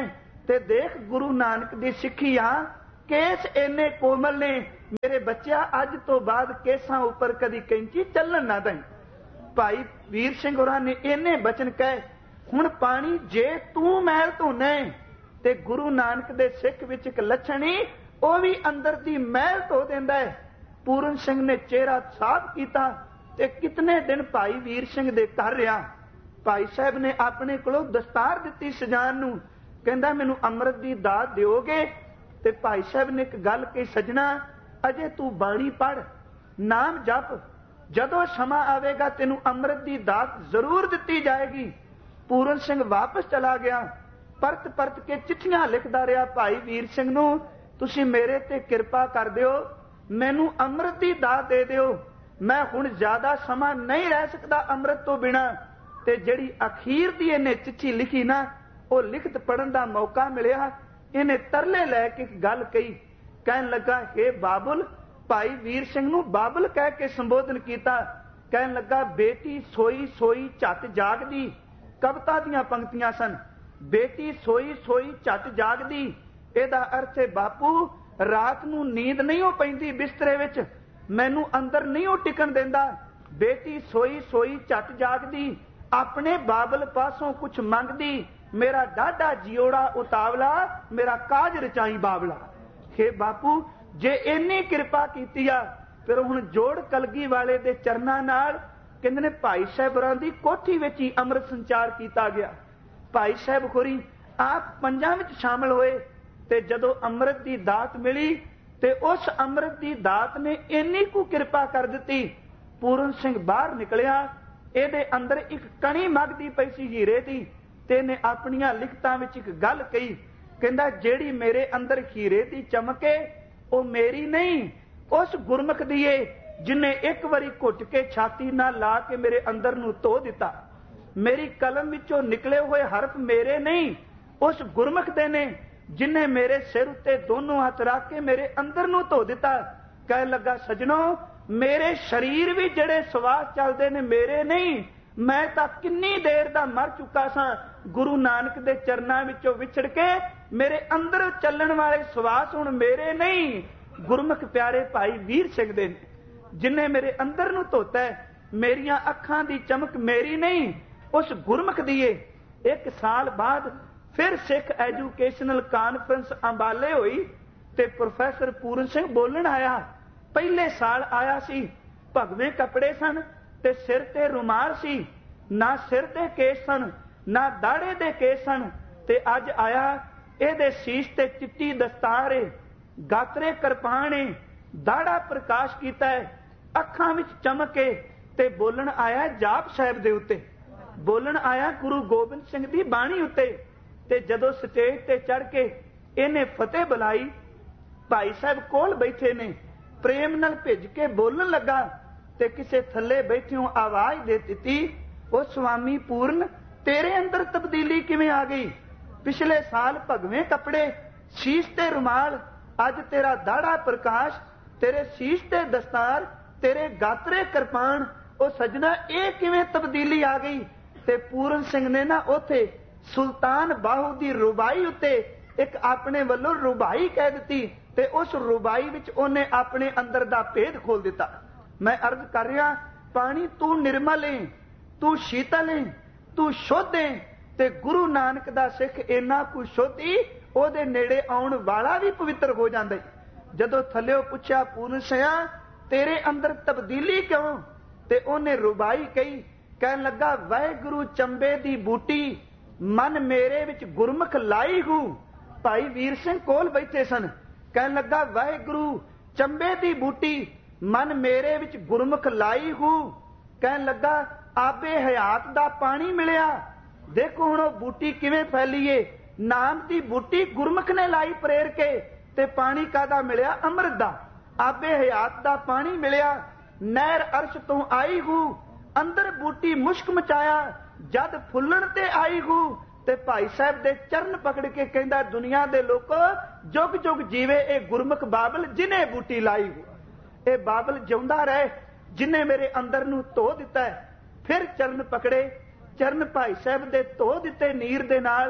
ਤੇ ਦੇਖ ਗੁਰੂ ਨਾਨਕ ਦੀ ਸਿੱਖੀ ਆ, ਕੇਸ ਇੰਨੇ ਕੋਮਲ ਨੇ, ਮੇਰੇ ਬੱਚਿਆ ਅੱਜ ਤੋਂ ਬਾਅਦ ਕੇਸਾਂ ਉੱਪਰ ਕਦੀ ਕੈਂਚੀ ਚੱਲਣ ਨਾ ਦੇਂ। ਭਾਈ ਵੀਰ ਸਿੰਘ ਹੋਰਾਂ ਨੇ ਇੰਨੇ ਬਚਨ ਕਹੇ, ਹੁਣ ਪਾਣੀ ਜੇ ਤੂੰ ਮੈਲ ਧੋਣੇ ਤੇ ਗੁਰੂ ਨਾਨਕ ਦੇ ਸਿੱਖ ਵਿੱਚ ਇੱਕ ਲੱਛਣੀ, ਉਹ ਵੀ ਅੰਦਰ ਦੀ ਮੈਲ ਧੋ ਦਿੰਦਾ ਹੈ। ਪੂਰਨ ਸਿੰਘ ਨੇ ਚਿਹਰਾ ਸਾਫ਼ ਕੀਤਾ ਤੇ ਕਿਤਨੇ ਦਿਨ ਭਾਈ ਵੀਰ ਸਿੰਘ ਦੇ ਘਰ ਰਿਹਾ। ਭਾਈ ਸਾਹਿਬ ਨੇ ਆਪਣੇ ਕੋਲੋਂ ਦਸਤਾਰ ਦਿੱਤੀ ਸਜਾਨ ਨੂੰ, ਕਹਿੰਦਾ ਮੈਨੂੰ ਅੰਮ੍ਰਿਤ ਦੀ ਦਾਤ ਦਿਓਗੇ? ਤੇ ਭਾਈ ਸਾਹਿਬ ਨੇ ਇੱਕ ਗੱਲ ਕਹੀ, ਸਜਣਾ ਅਜੇ ਤੂੰ ਬਾਣੀ ਪੜ੍ਹ, ਨਾਮ ਜਪ, ਜਦੋਂ ਸਮਾਂ ਆਵੇਗਾ ਤੈਨੂੰ ਅੰਮ੍ਰਿਤ ਦੀ ਦਾਤ ਜ਼ਰੂਰ ਦਿੱਤੀ ਜਾਏਗੀ। ਪੂਰਨ ਸਿੰਘ ਵਾਪਸ ਚਲਾ ਗਿਆ, ਪਰਤ ਪਰਤ ਕੇ ਚਿੱਠੀਆਂ ਲਿਖਦਾ ਰਿਹਾ ਭਾਈ ਵੀਰ ਸਿੰਘ ਨੂੰ, ਤੁਸੀਂ ਮੇਰੇ ਤੇ ਕਿਰਪਾ ਕਰ ਦਿਓ, ਮੈਨੂੰ ਅੰਮ੍ਰਿਤ ਦੀ ਦਾਤ ਦੇ ਦਿਓ, ਮੈਂ ਹੁਣ ਜ਼ਿਆਦਾ ਸਮਾਂ ਨਹੀਂ ਰਹਿ ਸਕਦਾ ਅੰਮ੍ਰਿਤ ਤੋਂ ਬਿਨਾਂ। ਤੇ ਜਿਹੜੀ ਅਖੀਰ ਦੀ ਇਹਨੇ ਚਿੱਠੀ ਲਿਖੀ ਨਾ, ਉਹ ਲਿਖਤ ਪੜਨ ਦਾ ਮੌਕਾ ਮਿਲਿਆ, ਇਹਨੇ ਤਰਲੇ ਲੈ ਕੇ ਇੱਕ ਗੱਲ ਕਹੀ, ਕਹਿਣ ਲੱਗਾ, ਹੇ ਬਾਬੁਲ, ਭਾਈ ਵੀਰ ਸਿੰਘ ਨੂੰ ਬਾਬੁਲ ਕਹਿ ਕੇ ਸੰਬੋਧਨ ਕੀਤਾ। ਕਹਿਣ ਲੱਗਾ, ਬੇਟੀ ਸੋਈ ਸੋਈ ਝੱਟ ਜਾਗਦੀ, ਕਵਿਤਾ ਦੀਆਂ ਪੰਕਤੀਆਂ ਸਨ। ਬੇਟੀ ਸੋਈ ਸੋਈ ਝੱਟ ਜਾਗਦੀ, ਇਹਦਾ ਅਰਥ ਹੈ ਬਾਪੂ ਰਾਤ ਨੂੰ ਨੀਂਦ ਨਹੀਂ ਹੋ ਪੈਂਦੀ ਬਿਸਤਰੇ ਵਿੱਚ, ਮੈਨੂੰ ਅੰਦਰ ਨਹੀਂ ਉਹ ਟਿਕਣ ਦਿੰਦਾ। ਬੇਟੀ ਸੋਈ ਸੋਈ ਝੱਟ ਜਾਗਦੀ, ਆਪਣੇ ਬਾਬਲ ਪਾਸੋਂ ਕੁਛ ਮੰਗਦੀ, ਮੇਰਾ ਡਾਢਾ ਜਿਉੜਾ ਉਤਾਵਲਾ, ਮੇਰਾ ਕਾਜ ਰਚਾਈ ਬਾਬਲਾ। ਹੇ ਬਾਪੂ ਜੇ ਇੰਨੀ ਕਿਰਪਾ ਕੀਤੀ ਆ, ਫਿਰ ਹੁਣ ਜੋੜ ਕਲਗੀ ਵਾਲੇ ਦੇ ਚਰਨਾਂ ਨਾਲ, ਕਹਿੰਦੇ ਨੇ ਭਾਈ ਸਾਹਿਬ ਹੋਰਾਂ ਦੀ ਕੋਠੀ ਵਿੱਚ ਹੀ ਅੰਮ੍ਰਿਤ ਸੰਚਾਰ ਕੀਤਾ ਗਿਆ। ਭਾਈ ਸਾਹਿਬ ਹੋਰੀ ਆਪ ਪੰਜਾਂ ਵਿੱਚ ਸ਼ਾਮਲ ਹੋਏ ਤੇ ਜਦੋਂ ਅੰਮ੍ਰਿਤ ਦੀ ਦਾਤ ਮਿਲੀ ਤੇ ਉਸ ਅੰਮ੍ਰਿਤ ਦੀ ਦਾਤ ਨੇ ਇੰਨੀ ਕੁ ਕਿਰਪਾ ਕਰ ਦਿੱਤੀ। ਪੂਰਨ ਸਿੰਘ ਬਾਹਰ ਨਿਕਲਿਆ, ਇਹਦੇ ਅੰਦਰ ਇੱਕ ਕਣੀ ਮੱਗਦੀ ਪਈ ਸੀ ਹੀਰੇ ਦੀ, ਤੇ ਇਹਨੇ ਆਪਣੀਆਂ ਲਿਖਤਾਂ ਵਿੱਚ ਇੱਕ ਗੱਲ ਕਹੀ, ਕਹਿੰਦਾ ਜਿਹੜੀ ਮੇਰੇ ਅੰਦਰ ਹੀਰੇ ਦੀ ਚਮਕੇ ਉਹ ਮੇਰੀ ਨਹੀਂ, ਉਸ ਗੁਰਮੁਖ ਦੀ ਏ ਜਿਨੇ ਇੱਕ ਵਾਰੀ ਘੁੱਟ ਕੇ ਛਾਤੀ ਨਾਲ ਲਾ ਕੇ ਮੇਰੇ ਅੰਦਰ ਨੂੰ ਧੋ ਦਿੱਤਾ। ਮੇਰੀ ਕਲਮ ਵਿੱਚੋਂ ਨਿਕਲੇ ਹੋਏ ਹਰਫ ਮੇਰੇ ਨਹੀਂ, ਉਸ ਗੁਰਮੁਖ ਦੇ ਨੇ ਜਿਨੇ ਮੇਰੇ ਸਿਰ ਉੱਤੇ ਦੋਨੋਂ ਹੱਥ ਰੱਖ ਕੇ ਮੇਰੇ ਅੰਦਰ ਨੂੰ ਧੋ ਦਿੱਤਾ। ਕਹਿਣ ਲੱਗਾ, ਸਜਣੋ ਮੇਰੇ ਸਰੀਰ ਵੀ ਜਿਹੜੇ ਸਵਾਸ ਚੱਲਦੇ ਨੇ ਮੇਰੇ ਨਹੀਂ, ਮੈਂ ਤਾਂ ਕਿੰਨੀ ਦੇਰ ਦਾ ਮਰ ਚੁੱਕਾ ਸਾਂ, ਗੁਰੂ ਨਾਨਕ ਦੇ ਚਰਨਾਂ ਵਿੱਚੋਂ ਵਿਛੜ ਕੇ ਮੇਰੇ ਅੰਦਰ ਚੱਲਣ ਵਾਲੇ ਸਵਾਸ ਹੁਣ ਮੇਰੇ ਨਹੀਂ, ਗੁਰਮੁਖ ਪਿਆਰੇ ਭਾਈ ਵੀਰ ਸਿੰਘ ਦੇ ਨੇ, ਜਿਨੇ ਮੇਰੇ ਅੰਦਰ ਨੂੰ ਧੋਤਾ ਹੈ। ਮੇਰੀਆਂ ਅੱਖਾਂ ਦੀ ਚਮਕ ਮੇਰੀ ਨਹੀਂ, ਉਸ ਗੁਰਮੁਖ ਦੀ ਏ। ਇੱਕ ਸਾਲ ਬਾਅਦ ਫਿਰ ਸਿੱਖ ਐਜੂਕੇਸ਼ਨਲ ਕਾਨਫਰੰਸ ਅੰਬਾਲੇ ਹੋਈ ਤੇ ਪ੍ਰੋਫੈਸਰ ਪੂਰਨ ਸਿੰਘ ਬੋਲਣ ਆਇਆ। ਪਹਿਲੇ ਸਾਲ ਆਇਆ ਸੀ, ਭਗਵੇਂ ਕੱਪੜੇ ਸਨ ਤੇ ਸਿਰ ਤੇ ਰੁਮਾਲ ਸੀ, ਨਾ ਸਿਰ ਦੇ ਕੇਸ ਸਨ ਨਾ ਦਾੜੇ ਦੇ ਕੇਸ ਸਨ। ਤੇ ਅੱਜ ਆਇਆ, ਇਹਦੇ ਸੀਸ ਤੇ ਚਿੱਟੀ ਦਸਤਾਰ ਏ, ਗਾਤਰੇ ਕਿਰਪਾਨ ਏ, ਦਾੜਾ ਪ੍ਰਕਾਸ਼ ਕੀਤਾ ਹੈ, ਅੱਖਾਂ ਵਿੱਚ ਚਮਕ ਏ, ਤੇ ਬੋਲਣ ਆਇਆ ਜਾਪ ਸਾਹਿਬ ਦੇ ਉੱਤੇ, ਬੋਲਣ ਆਇਆ ਗੁਰੂ ਗੋਬਿੰਦ ਸਿੰਘ ਦੀ ਬਾਣੀ ਉੱਤੇ। ਤੇ ਜਦੋਂ ਸਟੇਜ ਤੇ ਚੜ ਕੇ ਇਹਨੇ ਫਤਿਹ ਬੁਲਾਈ, ਭਾਈ ਸਾਹਿਬ ਕੋਲ ਬੈਠੇ ਨੇ, ਪ੍ਰੇਮ ਨਾਲ ਭਿੱਜ ਕੇ ਬੋਲਣ ਲੱਗਾ ਤੇ ਕਿਸੇ ਥੱਲੇ ਬੈਠਿਓ ਆਵਾਜ਼ ਦੇ ਦਿੱਤੀ, ਉਹ ਸੁਆਮੀ ਪੂਰਨ ਤੇਰੇ ਅੰਦਰ ਤਬਦੀਲੀ ਕਿਵੇਂ ਆ ਗਈ? ਪਿਛਲੇ ਸਾਲ ਭਗਵੇਂ ਕੱਪੜੇ, ਸੀਸ ਤੇ ਰੁਮਾਲ, ਅੱਜ ਤੇਰਾ ਦਾੜਾ ਪ੍ਰਕਾਸ਼, ਤੇਰੇ ਸੀਸ ਤੇ ਦਸਤਾਰ, ਤੇਰੇ ਗਾਤਰੇ ਕਿਰਪਾਨ, ਉਹ ਸਜਣਾ ਇਹ ਕਿਵੇਂ ਤਬਦੀਲੀ ਆ ਗਈ? ਤੇ ਪੂਰਨ ਸਿੰਘ ਨੇ ਨਾ ਉੱਥੇ ਸੁਲਤਾਨ ਬਾਹੂ ਦੀ ਰੁਬਾਈ ਉੱਤੇ ਇੱਕ ਆਪਣੇ ਵੱਲੋਂ ਰੁਬਾਈ ਕਹਿ ਦਿੱਤੀ ਤੇ ਉਸ ਰੁਬਾਈ ਵਿੱਚ ਉਹਨੇ ਆਪਣੇ ਅੰਦਰ ਦਾ ਭੇਦ ਖੋਲ ਦਿੱਤਾ। ਮੈਂ ਅਰਜ਼ ਕਰ ਰਿਹਾ, ਪਾਣੀ ਤੂੰ ਨਿਰਮਲ ਏ, ਤੂੰ ਸ਼ੀਤਲ ਏ, ਤੂੰ ਸ਼ੁੱਧ ਏ, ਤੇ ਗੁਰੂ ਨਾਨਕ ਦਾ ਸਿੱਖ ਇੰਨਾ ਕੁ ਸ਼ੁੱਧੀ ਉਹਦੇ ਨੇੜੇ ਆਉਣ ਵਾਲਾ ਵੀ ਪਵਿੱਤਰ ਹੋ ਜਾਂਦਾ। ਜਦੋਂ ਥੱਲਿਓ ਪੁੱਛਿਆ, ਪੂਰਨ ਸਿਆ ਤੇਰੇ ਅੰਦਰ ਤਬਦੀਲੀ ਕਿਉਂ? ਤੇ ਉਹਨੇ ਰੁਬਾਈ ਕਹੀ, ਕਹਿਣ ਲੱਗਾ, ਵਾਹਿਗੁਰੂ ਚੰਬੇ ਦੀ ਬੂਟੀ ਮਨ ਮੇਰੇ ਵਿੱਚ ਗੁਰਮੁਖ ਲਾਈ ਹੂ। ਭਾਈ ਵੀਰ ਸਿੰਘ ਕੋਲ ਬੈਠੇ ਸਨ, ਕਹਿਣ ਲੱਗਾ, ਵਾਹਿਗੁਰੂ ਚੰਬੇ ਦੀ ਬੂਟੀ ਮਨ ਮੇਰੇ ਵਿੱਚ ਗੁਰਮੁਖ ਲਾਈ ਹੂ। ਕਹਿਣ ਲੱਗਾ, ਆਬੇ ਹਯਾਤ ਦਾ ਪਾਣੀ ਮਿਲਿਆ, ਦੇਖੋ ਹੁਣ ਉਹ ਬੂਟੀ ਕਿਵੇਂ ਫੈਲੀਏ, ਨਾਮ ਦੀ ਬੂਟੀ ਗੁਰਮੁਖ ਨੇ ਲਾਈ ਪ੍ਰੇਰ ਕੇ, ਤੇ ਪਾਣੀ ਕਾਹਦਾ ਮਿਲਿਆ? ਅੰਮ੍ਰਿਤ ਦਾ। ਆਬੇ ਹਯਾਤ ਦਾ ਪਾਣੀ ਮਿਲਿਆ, ਨਹਿਰ ਅਰਸ਼ ਤੋਂ ਆਈ ਹੂ, ਅੰਦਰ ਬੂਟੀ ਮੁਸ਼ਕ ਮਚਾਇਆ, ਜਦ ਫੁੱਲਣ ਤੇ ਆਈ ਹੂ। ਤੇ ਭਾਈ ਸਾਹਿਬ ਦੇ ਚਰਨ ਪਕੜ ਕੇ ਕਹਿੰਦਾ, ਦੁਨੀਆ ਦੇ ਲੋਕੋ ਜੁਗ ਜੁਗ ਜੀਵੇ ਇਹ ਗੁਰਮੁਖ ਬਾਬਲ ਜਿਨੇ ਬੂਟੀ ਲਾਈ ਹੂ। ਇਹ ਬਾਬਲ ਜਿਉਂਦਾ ਰਹੇ ਜਿਨੇ ਮੇਰੇ ਅੰਦਰ ਨੂੰ ਧੋ ਦਿੱਤਾ ਹੈ। ਫਿਰ ਚਰਨ ਪਕੜੇ, ਚਰਨ ਭਾਈ ਸਾਹਿਬ ਦੇ ਧੋ ਦਿੱਤੇ ਨੀਰ ਦੇ ਨਾਲ।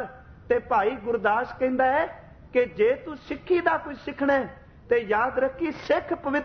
ਤੇ ਭਾਈ ਗੁਰਦਾਸ ਕਹਿੰਦਾ ਹੈ ਕਿ ਜੇ ਤੂੰ ਸਿੱਖੀ ਦਾ ਕੁਝ ਸਿੱਖਣਾ ਤੇ ਯਾਦ ਰੱਖੀ ਸਿੱਖ ਪਵਿੱਤਰ